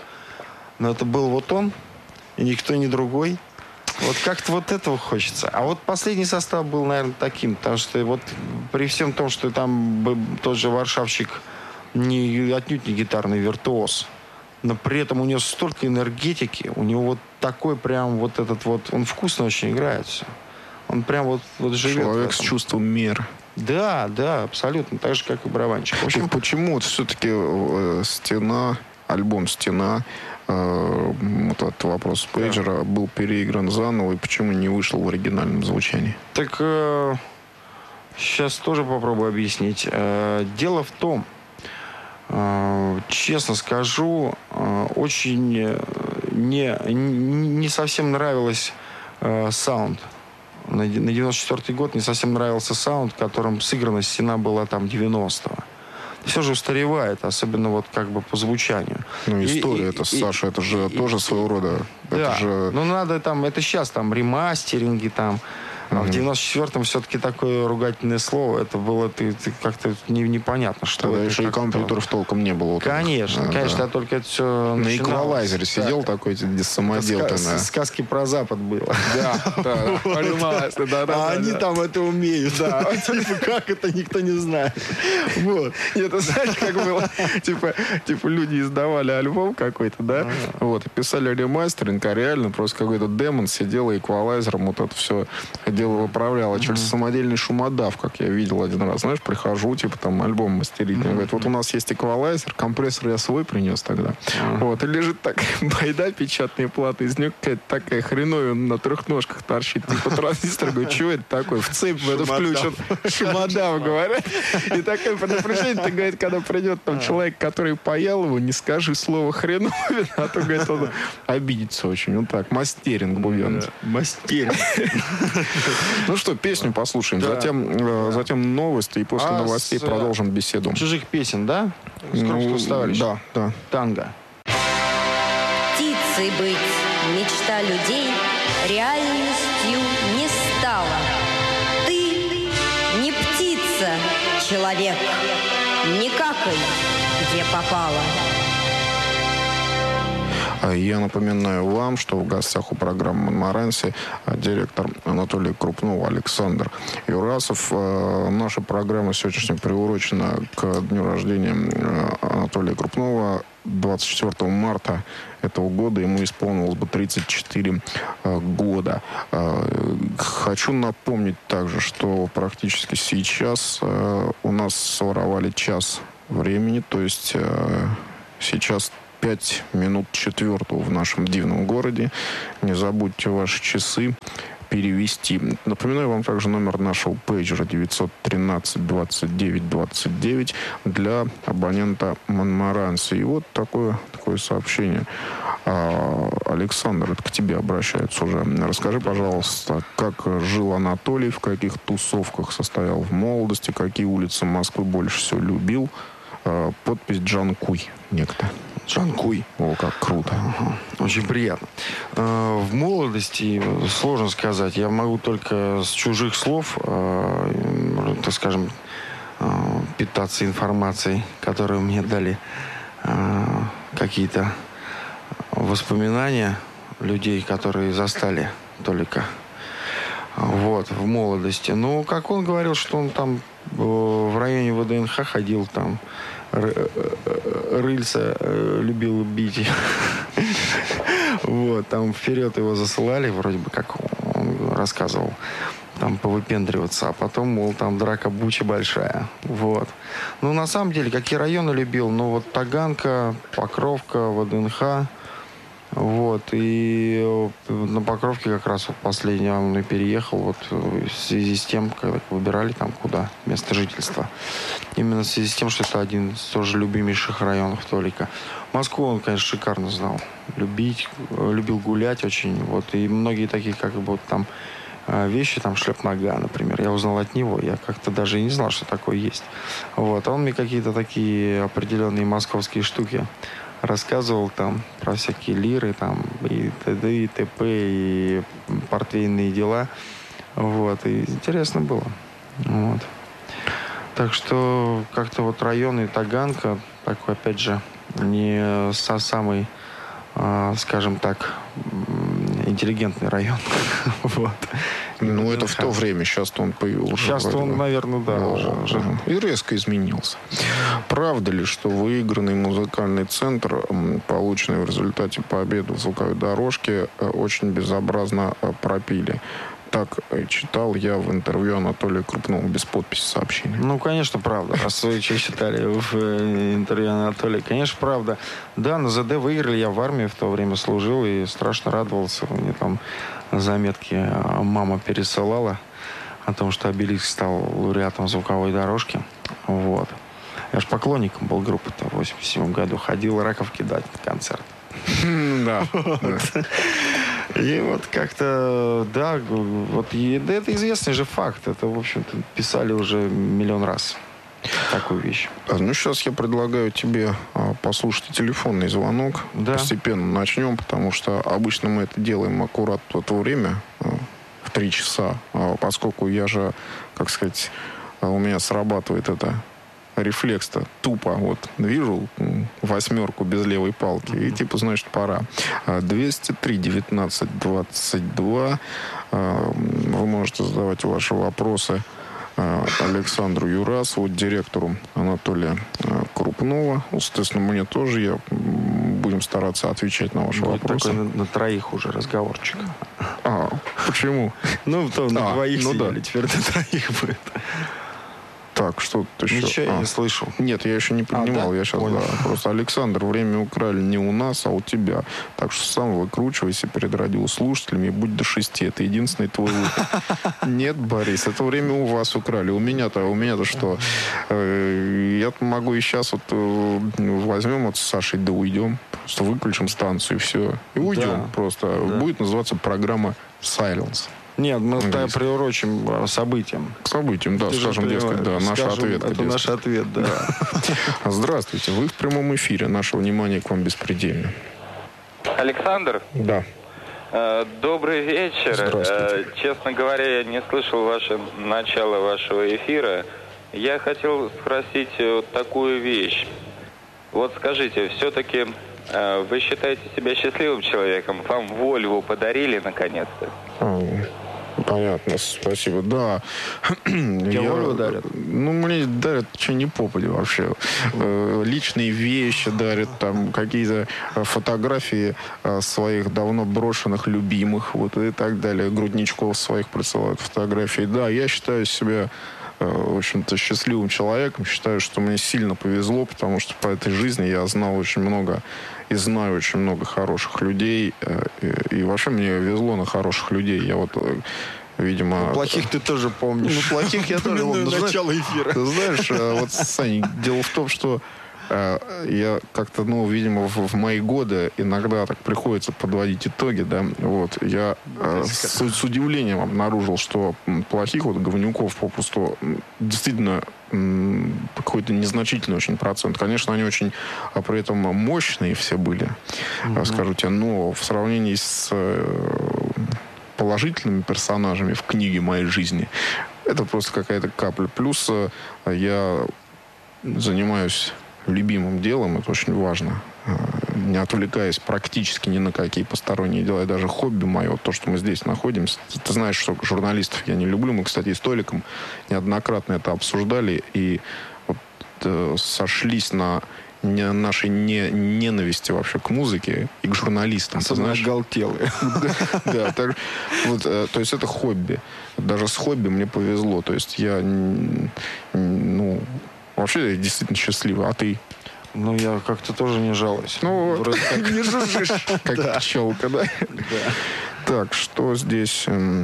но это был вот он, и никто не другой. Вот как-то вот этого хочется. А вот последний состав был, наверное, таким. Потому что вот при всем том, что там тот же варшавчик не, отнюдь не гитарный виртуоз, но при этом у него столько энергетики, у него вот такой прям вот этот вот... Он вкусно очень играет все. Он прям вот, вот живет. Человек с чувством меры. Да, да, абсолютно. Так же, как и барабанщик. В общем, почему вот все-таки э, «Стена», альбом «Стена», э, вот этот вопрос Пейджера, да, был переигран заново, и почему не вышел в оригинальном звучании? Так э, сейчас тоже попробую объяснить. Э, дело в том, э, честно скажу, э, очень не, не совсем нравилось э, саунд. На девяносто четвёртый год не совсем нравился саунд, которым сыграна «Стена» была там девяностого. Все же устаревает, особенно вот как бы по звучанию. Ну, история, и, это, и, Саша, это же и, тоже своего рода. Да, это же... ну надо там, это сейчас там ремастеринги там. А в девяносто четвёртом все-таки такое ругательное слово, это было ты, ты как-то не, непонятно, что тогда это. еще и компьютеров толком не было. Вот конечно, так. конечно, да. Я только это все на эквалайзере сидел да. такой самоделкой. Ска- сказки про Запад было. Да, да, понимаешь. А они там это умеют. Да. Как это, никто не знает. Вот. Нет, знаешь, как было? Типа, типа люди издавали альбом какой-то, да? Вот, и писали ремастеринг, а реально просто какой-то демон сидел и эквалайзером вот это все дело выправлял. А через самодельный шумодав, как я видел один раз. Знаешь, прихожу, типа, там, альбом мастерить. Он говорит, вот у нас есть эквалайзер, компрессор я свой принес тогда. Вот, и лежит так, байда, печатные платы, из нее какая-то такая хреновая на трех ножках торчит. Типа транзистор, говорю, что это такое? В цепь в это включен. Шумодав, говорят. И такое предупреждение, ты, говорит, когда придет там человек, который паял его, не скажи слово хреновин, а то, говорит, он обидится очень. Вот так, мастеринг будет. Мастеринг. Ну что, песню послушаем, да. затем, э, затем новости, и после а новостей с, продолжим беседу. Чужих песен, да? С ну, да, да. Танго. Птицей быть мечта людей реальностью не стала. Ты не птица, человек, не какай, где попало. Я напоминаю вам, что в гостях у программы «Монмаранси» директор Анатолия Крупнова Александр Юрасов. Наша программа сегодняшняя приурочена к дню рождения Анатолия Крупнова. двадцать четвёртого марта этого года ему исполнилось бы тридцать четыре года. Хочу напомнить также, что практически сейчас у нас своровали час времени, то есть сейчас пять минут четвертого в нашем дивном городе. Не забудьте ваши часы перевести. Напоминаю вам также номер нашего пейджера девятьсот тринадцать двадцать девять двадцать девять для абонента Монмаранси. И вот такое, такое сообщение. А, Александр, это к тебе обращаются уже. Расскажи, пожалуйста, как жил Анатолий, в каких тусовках состоял в молодости, какие улицы Москвы больше всего любил. А, подпись Джанкуй некто. Джанкуй. О, как круто. Ага. Очень приятно. В молодости, сложно сказать, я могу только с чужих слов, так скажем, питаться информацией, которую мне дали какие-то воспоминания людей, которые застали Толика вот, в молодости. Ну, как он говорил, что он там в районе ВДНХ ходил, там рыльца любил бить. Вот, там вперед его засылали, вроде бы, как он рассказывал, там повыпендриваться, а потом, мол, там драка буча большая. Вот. Ну, на самом деле, какие районы любил? Ну, вот Таганка, Покровка, ВДНХ. Вот, и на Покровке как раз вот последний он и переехал, вот в связи с тем, когда выбирали там куда, место жительства. Именно в связи с тем, что это один из тоже любимейших районов Толика. Москву он, конечно, шикарно знал. Любить, любил гулять очень, вот, и многие такие, как бы, вот там вещи, там, шлеп-нога, например, я узнал от него, я как-то даже и не знал, что такое есть. Вот, а он мне какие-то такие определенные московские штуки рассказывал там про всякие лиры, там, и т.д., и т.п., и портвейные дела. Вот, и интересно было. Вот. Так что как-то вот район и Таганка, такой, опять же, не со самый, а, скажем так, интеллигентный район. Вот. Ну, это в то время. Сейчас-то он появился. Сейчас-то он, наверное, да, ну, уже, уже. И резко изменился. Правда ли, что выигранный музыкальный центр, полученный в результате победы в звуковой дорожке, очень безобразно пропили? Так читал я в интервью Анатолия Крупнова, без подписи сообщения. Ну, конечно, правда. Раз вы читали в интервью Анатолия. Конечно, правда. Да, на ЗД выиграли. Я в армии в то время служил и страшно радовался. Мне там заметки мама пересылала о том, что Обелиск стал лауреатом звуковой дорожки. Вот. Я же поклонником был группы-то в восемьдесят седьмом году. Ходил раковки дать на концерт. Да. И вот как-то, да, вот да, это известный же факт. Это, в общем-то, писали уже миллион раз такую вещь. Ну, сейчас я предлагаю тебе а, послушать телефонный звонок. Да. Постепенно начнем, потому что обычно мы это делаем аккурат в то время, а, в три часа, а, поскольку я же, как сказать, а, у меня срабатывает это рефлекс-то тупо. Вот вижу восьмерку без левой палки. И типа, значит, пора. двести три девятнадцать двадцать два. Вы можете задавать ваши вопросы Александру Юрасову, директору Анатолия Крупнова. Естественно, мне тоже. Я будем стараться отвечать на ваши будет вопросы. Такой на, на троих уже разговорчик. А, почему? Ну, то на а, двоих ну сидели, да. теперь на троих будет. Так, что тут еще? Ничего а. я не слышал. Нет, я еще не понимал. А, да? Я сейчас, Понял. да, просто Александр, время украли не у нас, а у тебя. Так что сам выкручивайся перед радиослушателями и будь до шести. Это единственный твой выход. Нет, Борис, это время у вас украли. У меня-то, у меня-то что? Я могу и сейчас вот возьмем вот с Сашей, да уйдем. Просто выключим станцию и все. И уйдем Да. просто. Да. Будет называться программа «Silence». Нет, мы Английский. это приурочим событиям. К событиям, да, Ты же скажем, дескать, да, понимаешь, наш скажем, ответ. Это наш ответ, да. Здравствуйте, вы в прямом эфире. Наше внимание к вам беспредельно. Александр, Да. э, добрый вечер. Здравствуйте. Э, честно говоря, я не слышал ваше начало вашего эфира. Я хотел спросить вот такую вещь. Вот скажите, все-таки э, вы считаете себя счастливым человеком? Вам Вольву подарили наконец-то? Понятно, спасибо. Да. Тебе Вольву дарят? Ну, мне дарят что ни попади вообще. Э, личные вещи дарят, там какие-то фотографии э, своих давно брошенных любимых, вот и так далее. Грудничков своих присылают фотографии. Да, я считаю себя, э, в общем-то, счастливым человеком. Считаю, что мне сильно повезло, потому что по этой жизни я знал очень много и знаю очень много хороших людей. И, и вообще мне везло на хороших людей. Я вот, видимо... Ну, плохих ты тоже помнишь. Ну, плохих я тоже помню. Начало эфира. Ты знаешь, вот, Сань, дело в том, что я как-то, ну, видимо, в, в мои годы иногда так приходится подводить итоги, да, вот, я э, с, с удивлением обнаружил, что плохих вот говнюков попросту действительно м, какой-то незначительный очень процент. Конечно, они очень, а при этом мощные все были, mm-hmm. скажу тебе, но в сравнении с э, положительными персонажами в книге моей жизни, это просто какая-то капля. Плюс э, я занимаюсь любимым делом, это очень важно, не отвлекаясь практически ни на какие посторонние дела, и даже хобби мое, то, что мы здесь находимся. Ты знаешь, что журналистов я не люблю. Мы, кстати, с Толиком неоднократно это обсуждали и вот, э, сошлись на не, нашей не, ненависти вообще к музыке и к журналистам. Особенно оголтелые. Да, то есть это хобби. Даже с хобби мне повезло. То есть я, ну, вообще действительно счастливый. А ты? Ну, я как-то тоже не жалуюсь. Ну, вроде как не жужжишь, как пчелка, да? Так, что здесь?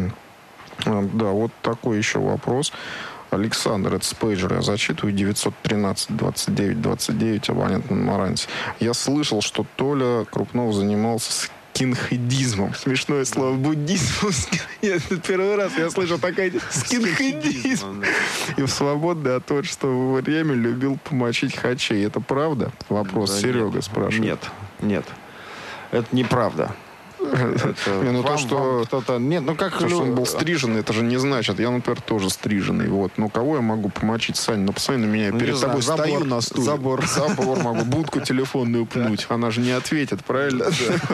Да, вот такой еще вопрос. Александр, это с пейджера. Я зачитываю. девятьсот тринадцать двадцать девять двадцать девять, абонент на Маранте. Я слышал, что Толя Крупнов занимался с скинхедизмом. Смешное слово. Буддизм. Нет, это первый раз я слышу такая скинхедизм. И в свободное от творческого время любил помочить хачей. Это правда? Вопрос да Серега нет, спрашивает. Нет, нет. Это неправда. Не, ну то, что кто-то... Нет, ну как... То, что он был стриженный, это же не значит. Я, например, тоже стриженный. Вот. Ну, кого я могу помочить, Сань? Ну, посмотри на меня. Ну, перед тобой знаю, стою забор, на стуле. Забор. Забор могу. Будку телефонную пнуть. Она же не ответит, правильно?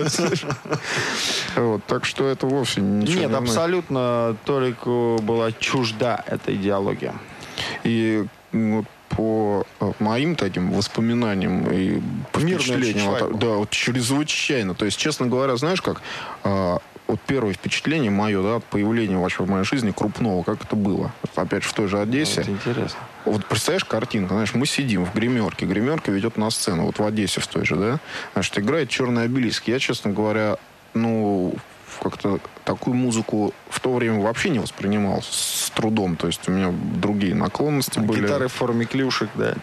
Вот. Так что это вовсе ничего не Нет, абсолютно Толику была чужда эта идеология. И вот по моим таким воспоминаниям и по впечатлениям, вот, да, вот чрезвычайно. То есть, честно говоря, знаешь, как а, вот первое впечатление мое, да, от появления вообще в моей жизни Крупного, как это было. Вот, опять же, в той же Одессе. Это интересно. Вот представляешь картинку, знаешь, мы сидим в гримерке, гримерка ведет на сцену, вот в Одессе в той же, да, значит, играет «Черный обелиск». Я, честно говоря, ну, как-то такую музыку в то время вообще не воспринимал с трудом. То есть у меня другие наклонности были. Гитары в форме клюшек, да.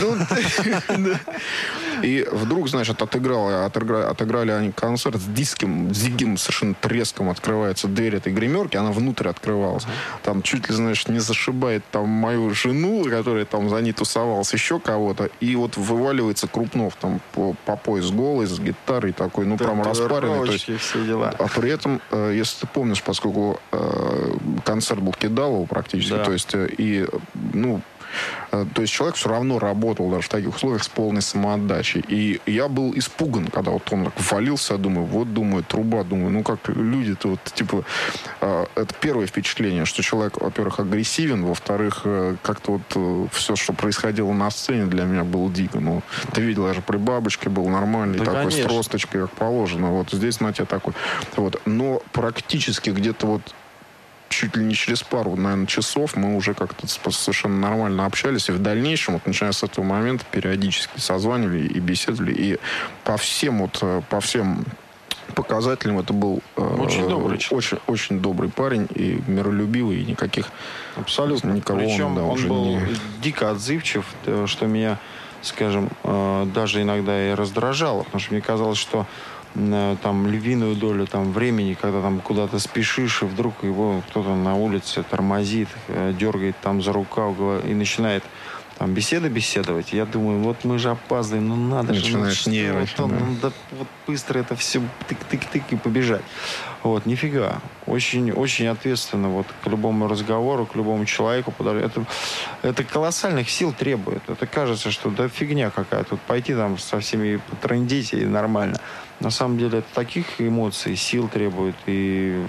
И вдруг, значит, отыграли, отыграли они концерт с диким, диким совершенно треском. Открывается дверь этой гримерки, она внутрь открывалась. Там чуть ли, знаешь, не зашибает там мою жену, которая там за ней тусовалась, еще кого-то. И вот вываливается Крупнов там по, по пояс голый, с гитарой такой, ну, прям распаренный. То есть, все дела. А при этом, если ты помнишь, поскольку э, концерт был кидалово практически, да. То есть, э, и, ну, э, то есть человек все равно работал даже в таких условиях с полной самоотдачей. И я был испуган, когда вот он так валился, думаю, вот, думаю, труба, думаю, ну, как люди-то вот, типа, э, это первое впечатление, что человек, во-первых, агрессивен, во-вторых, э, как-то вот э, все, что происходило на сцене, для меня было дико. Ну, ты видел, я же при бабочке был нормальный, да, такой, конечно, с тросточкой, как положено. Вот здесь, на тебе такой. Вот. Но практически где-то вот чуть ли не через пару, наверное, часов мы уже как-то совершенно нормально общались. И в дальнейшем, вот, начиная с этого момента, периодически созванивали и беседовали. И по всем, вот, по всем показателям это был очень, э, добрый очень, очень добрый парень и миролюбивый, и никаких... Абсолютно. Никого Причем он, да, он уже был не... дико отзывчив, что меня, скажем, э, даже иногда и раздражало. Потому что мне казалось, что там львиную долю там, времени, когда там куда-то спешишь, и вдруг его кто-то на улице тормозит, дергает там за рукав и начинает там беседы беседовать. Я думаю, вот мы же опаздываем, ну надо же. Начинаешь ну, нервничать, что, да. ну, да, вот быстро это все тык-тык-тык и побежать. Вот, нифига. Очень, очень ответственно вот к любому разговору, к любому человеку. Это, это колоссальных сил требует. Это кажется, что да фигня какая-то. Тут пойти там со всеми потрындеть и нормально. На самом деле это таких эмоций, сил требует и...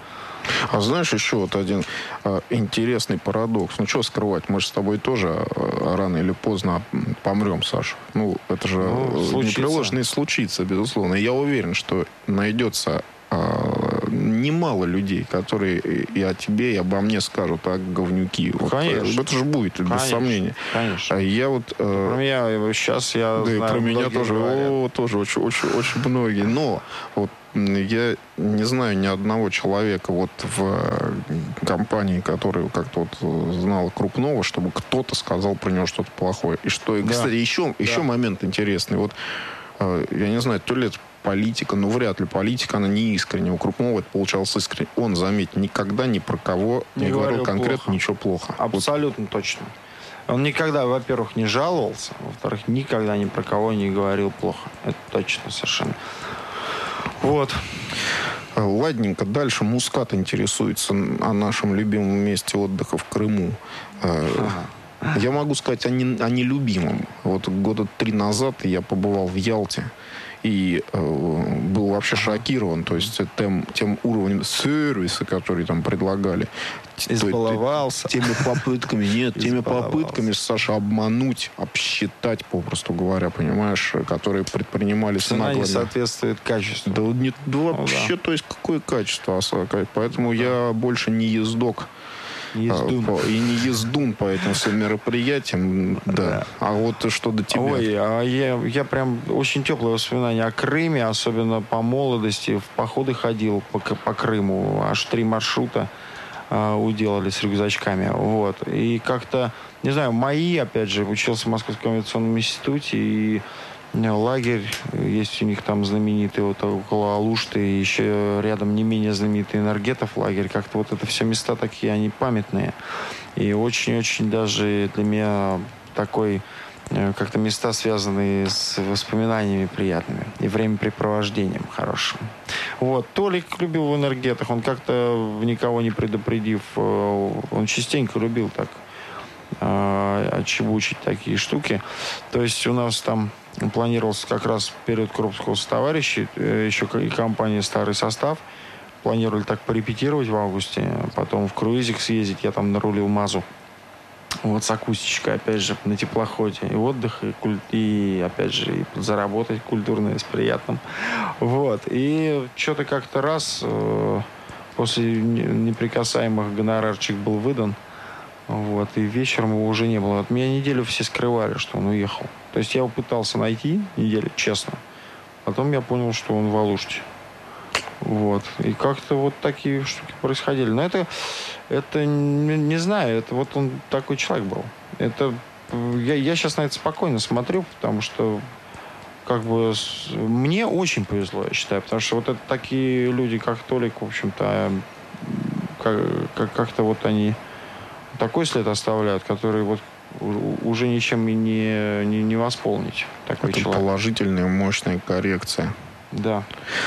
А знаешь, еще вот один э, интересный парадокс. Ну, что скрывать? Мы же с тобой тоже э, рано или поздно помрем, Саша. Ну, это же Ну, э, непреложно и случится, безусловно. И я уверен, что найдется э, немало людей, которые и о тебе, и обо мне скажут, а говнюки. Вот, Конечно. это же будет, Конечно, без сомнения. Конечно. А я вот... Э, Про меня сейчас я да, знаю, и про меня тоже, говорят. о, тоже очень, очень, очень многие. Но вот я не знаю ни одного человека вот в компании, который как-то вот знал Крупнова, чтобы кто-то сказал про него что-то плохое. И что, и, Да. кстати, еще, Да. еще момент интересный. Вот я не знаю, то ли это политика, ну, вряд ли политика, она не искренняя. У Крупнова это получалось искренне. Он, заметь, никогда ни про кого не, Не говорил говорил конкретно плохо. ничего плохо. Вот. Абсолютно точно. Он никогда, во-первых, не жаловался, во-вторых, никогда ни про кого не говорил плохо. Это точно совершенно. Вот. Ладненько. Дальше Мускат интересуется о нашем любимом месте отдыха в Крыму. Ага. Я могу сказать о, не, о нелюбимом. Вот года три назад я побывал в Ялте и э, был вообще шокирован. То есть тем, тем уровнем сервиса, который там предлагали. Избаловался. Теми попытками, нет, теми Избаловался. попытками, Саша, обмануть, обсчитать, попросту говоря, понимаешь, которые предпринимались Цена не нагло. соответствует качеству. Да, не, да вообще, Ну да. то есть, какое качество, Осака? Поэтому я больше не ездок. Ездун. А, по- и не ездун по этим всем мероприятиям, да. Да. А вот что до тебя? Ой, а я, я прям очень теплые воспоминания о Крыме, особенно по молодости. В походы ходил по, К- по Крыму. Аж три маршрута а, уделали с рюкзачками. Вот. И как-то, не знаю, мои, опять же, учился в Московском авиационном институте, и лагерь есть у них там знаменитый вот около Алушты, и еще рядом не менее знаменитый Энергетов лагерь. Как-то вот это все места такие, они памятные. И очень-очень даже для меня такой э, как-то места, связанные с воспоминаниями приятными и времяпрепровождением хорошим. Вот. Толик любил в Энергетах. Он как-то, никого не предупредив, э, он частенько любил так э, отчебучить такие штуки. То есть у нас там планировался как раз период Крупского с товарищей, э, еще и компания «Старый состав». Планировали так порепетировать в августе, потом в круизик съездить. Я там нарулил МАЗу. Вот с акустичкой, опять же, на теплоходе. И отдых, и, куль... и опять же, и заработать культурно, с приятным. Вот. И что-то как-то раз э, после неприкасаемых гонорарчик был выдан. Вот. И вечером его уже не было. От меня неделю все скрывали, что он уехал. То есть я его пытался найти неделю, честно. Потом я понял, что он в Алуште. Вот. И как-то вот такие штуки происходили. Но это, это не, не знаю, это вот он такой человек был. Это, я, я сейчас на это спокойно смотрю, потому что как бы с, мне очень повезло, я считаю. Потому что вот это такие люди, как Толик, в общем-то, как, как, как-то вот они такой след оставляют, который вот уже ничем и не, не, не восполнить. Такой Это человек. положительная, мощная коррекция. Да.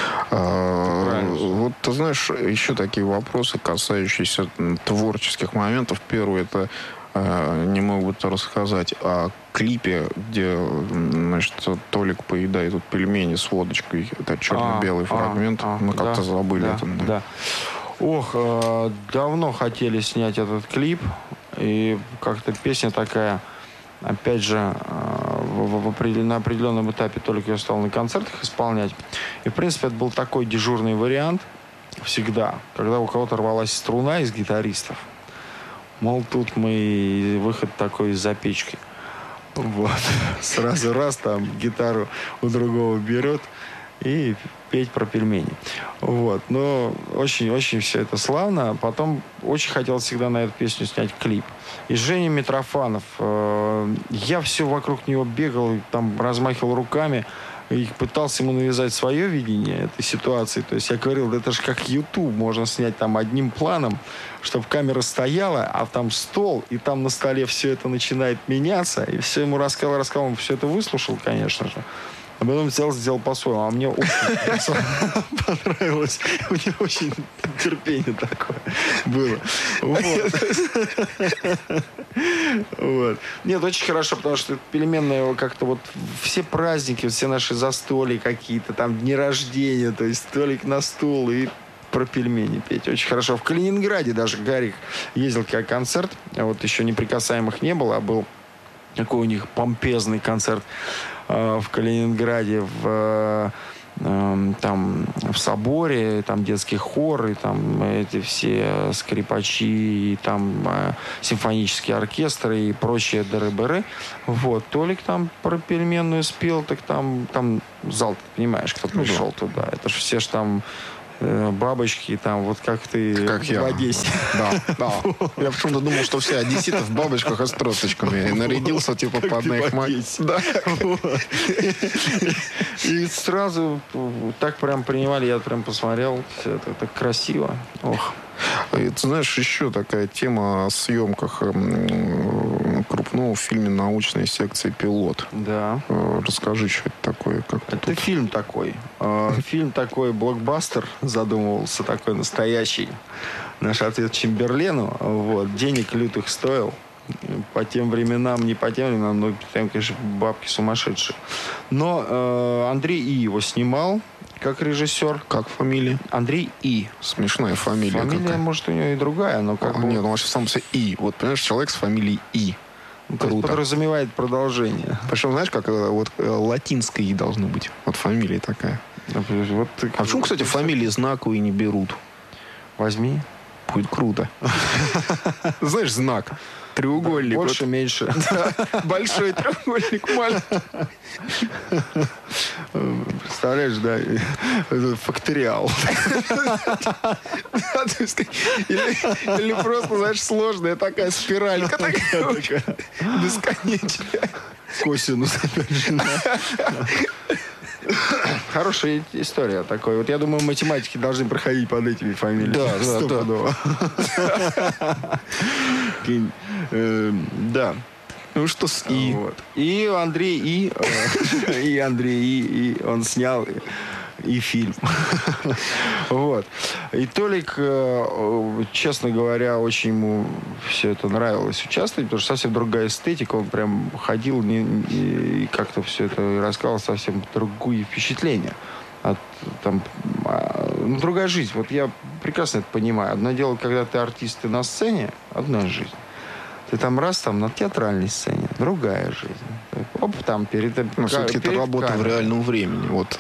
А, вот ты знаешь, еще такие вопросы, касающиеся творческих моментов. Первый, это а, не мог бы ты рассказать о клипе, где, значит, Толик поедает вот пельмени с водочкой. Это черно-белый А, фрагмент. а, а, Мы как-то да, забыли да, это. Да. да. Ох, э, давно хотели снять этот клип. И как-то песня такая, опять же, э, в, в определен, на определенном этапе только я стал на концертах исполнять. И, в принципе, это был такой дежурный вариант всегда, когда у кого-то рвалась струна из гитаристов. Мол, тут мы выход такой из-за печки. Вот. Сразу раз там гитару у другого берет и петь про пельмени. Вот. Но очень-очень все это славно. Потом очень хотел всегда на эту песню снять клип. И Женя Митрофанов. Э, я все вокруг него бегал, там размахивал руками. и пытался ему навязать свое видение этой ситуации. То есть я говорил, да это же как YouTube, можно снять там одним планом, чтобы камера стояла, а там стол, и там на столе все это начинает меняться, и все ему рассказал, рассказал, он все это выслушал, конечно же. А потом взял, сделал по-своему. А мне очень понравилось. У него очень терпение такое было. Вот. Нет, очень хорошо, потому что пельменная как-то вот все праздники, все наши застолья какие-то, там дни рождения, то есть столик на стул и про пельмени петь. Очень хорошо. В Калининграде даже Гарик ездил как концерт. Вот еще «Неприкасаемых» не было, а был такой у них помпезный концерт в Калининграде, в, э, там, в соборе, там детский хор, и там эти все скрипачи, и там э, симфонический оркестр и прочие дыры-быры. Вот. Толик там про пельменную спел, так там, там зал, ты понимаешь, кто пришел туда. Это же все ж там бабочки, там, вот как ты как в я. Одессе. Да, да. Я почему-то думал, что все одесситы в бабочках и с тросточками. И нарядился, типа, как под наихмать. Да. И сразу так прям принимали, я прям посмотрел, все это так красиво. Ох. И, ты знаешь, еще такая тема о съемках крупного в фильме научной секции «Пилот». Да. Расскажи, что это такое. Как это тут... фильм такой. Фильм такой, блокбастер задумывался, такой настоящий. Наш ответ Чемберлену. Вот. Денег лютых стоил. По тем временам, не по тем временам, но там, конечно, бабки сумасшедшие. Но э, Андрей И. его снимал как режиссер. Как фамилия? Андрей И. Смешная фамилия. Фамилия, какая. может, у него и другая, но как а, бы... Нет, он вообще сам себе И. Вот, понимаешь, человек с фамилией И. Круто. Подразумевает продолжение. Причем, знаешь, как вот латинское И должно быть. Вот фамилия такая. Вот ты... А почему, кстати, фамилии знаковые не берут? Возьми. Будет круто. Знаешь, знак. Треугольник. Больше, вот. Меньше. Да, большой треугольник, маленький. Представляешь, да? Факториал. Или просто, знаешь, сложная такая спиралька. Такая бесконечная. Косинус, опять же. Хорошая история такой. Вот я думаю, математики должны проходить под этими фамилиями. Да, да, да. Да. Ну что с И? Вот. И Андрей И. И Андрей И. И он снял и фильм. Вот. И Толик, честно говоря, очень ему все это нравилось участвовать, потому что совсем другая эстетика. Он прям ходил и как-то все это рассказывал, совсем другое впечатление. От, там, ну, другая жизнь. Вот я прекрасно это понимаю. Одно дело, когда ты артист и на сцене, одна жизнь. Ты там раз, там на театральной сцене, другая жизнь. Оп, там перед... Ну, все-таки это работа камерой. В реальном времени. Вот,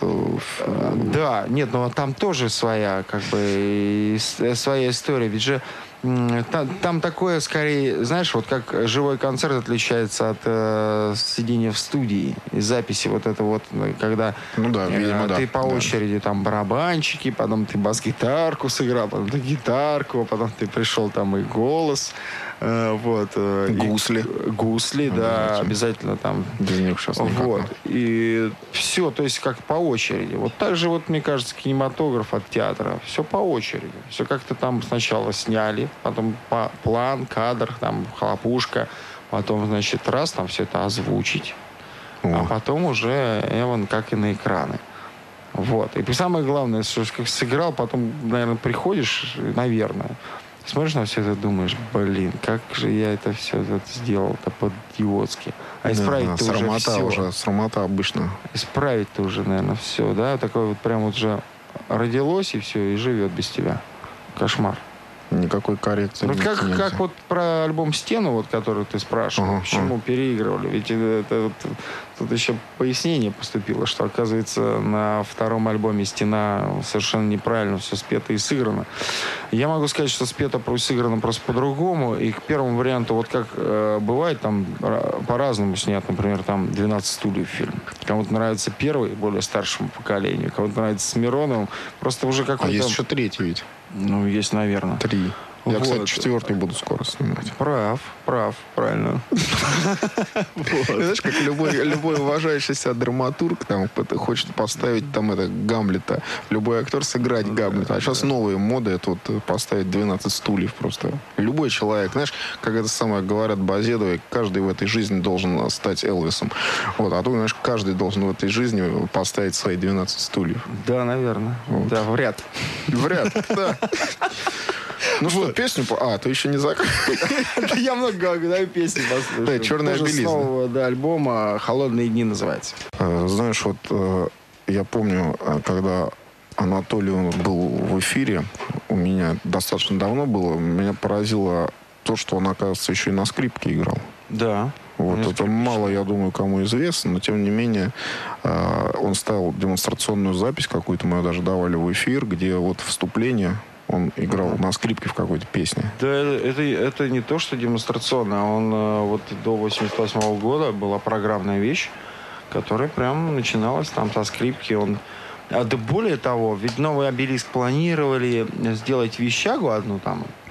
да, нет, но там тоже своя, как бы, своя история. Ведь же там, там такое, скорее, знаешь, вот как живой концерт отличается от э, сидения в студии и записи вот это вот, когда ну да, видимо, э, да, ты по да. очереди там барабанчики, потом ты бас-гитарку сыграл, потом ты гитарку, потом ты пришел там и голос, э, вот. Э, гусли. И, гусли, да, обязательно там. Без них сейчас вот. И все, то есть как по очереди. Вот так же, вот, мне кажется, кинематограф от театра. Все по очереди. Все как-то там сначала сняли, потом по план, кадр, там хлопушка, потом, значит, раз, там все это озвучить, О. а потом уже, Эван, как и на экраны. Вот. И самое главное, что как сыграл, потом, наверное, приходишь, наверное, смотришь на все это, думаешь, блин, как же я это все это сделал-то по-идиотски. А исправить-то да, уже срамота все. Уже, срамота обычно. Исправить-то уже, наверное, все, да? Такое вот прям вот уже родилось, и все, и живет без тебя. Кошмар. Никакой коррекции. Ну, как, как вот про альбом «Стену», вот, который ты спрашивал, ага, почему ага. переигрывали. Ведь это, это, вот, тут еще пояснение поступило, что, оказывается, на втором альбоме «Стена» совершенно неправильно все спето и сыграно. Я могу сказать, что спето и сыграно просто по-другому. И к первому варианту, вот как э, бывает, там по-разному снят, например, там «двенадцать стульев» фильм. Кому-то нравится первый, более старшему поколению, кому-то нравится с Мироновым. Просто уже какой-то... А есть еще третий ведь. Ну, есть, наверное. Три. Я, Вот. кстати, четвертый буду скоро снимать. Прав, прав, правильно. Знаешь, как любой, любой уважающий себя драматург там, это хочет поставить там это Гамлета. Любой актер сыграть Гамлета. А сейчас новые моды, это вот поставить двенадцать стульев просто. Любой человек, знаешь, как это самое говорят Базедовой, каждый в этой жизни должен стать Элвисом. Вот, а тут, знаешь, каждый должен в этой жизни поставить свои двенадцать стульев. Да, наверное. Вот. Да, в ряд. В ряд, да. Ну что, песню... по- А, ты еще не закрыл. Я много говорю, песни послушаю. Да, «Черная Тоже с белизна». нового, да, альбома «Холодные дни» называется. Э, Знаешь, вот э, я помню, э, когда Анатолий он был в эфире, у меня достаточно давно было, меня поразило то, что он, оказывается, еще и на скрипке играл. Да. Вот, Ну, это мало, я думаю, кому известно, но тем не менее э, он ставил демонстрационную запись какую-то, мы ее даже давали в эфир, где вот вступление он играл на скрипке в какой-то песне. Да, это, это не то, что демонстрационно, а он э, вот до восемьдесят восьмого года была программная вещь, которая прям начиналась там со скрипки. Он... А да более того, ведь новый «Обелиск» планировали сделать вещагу одну там,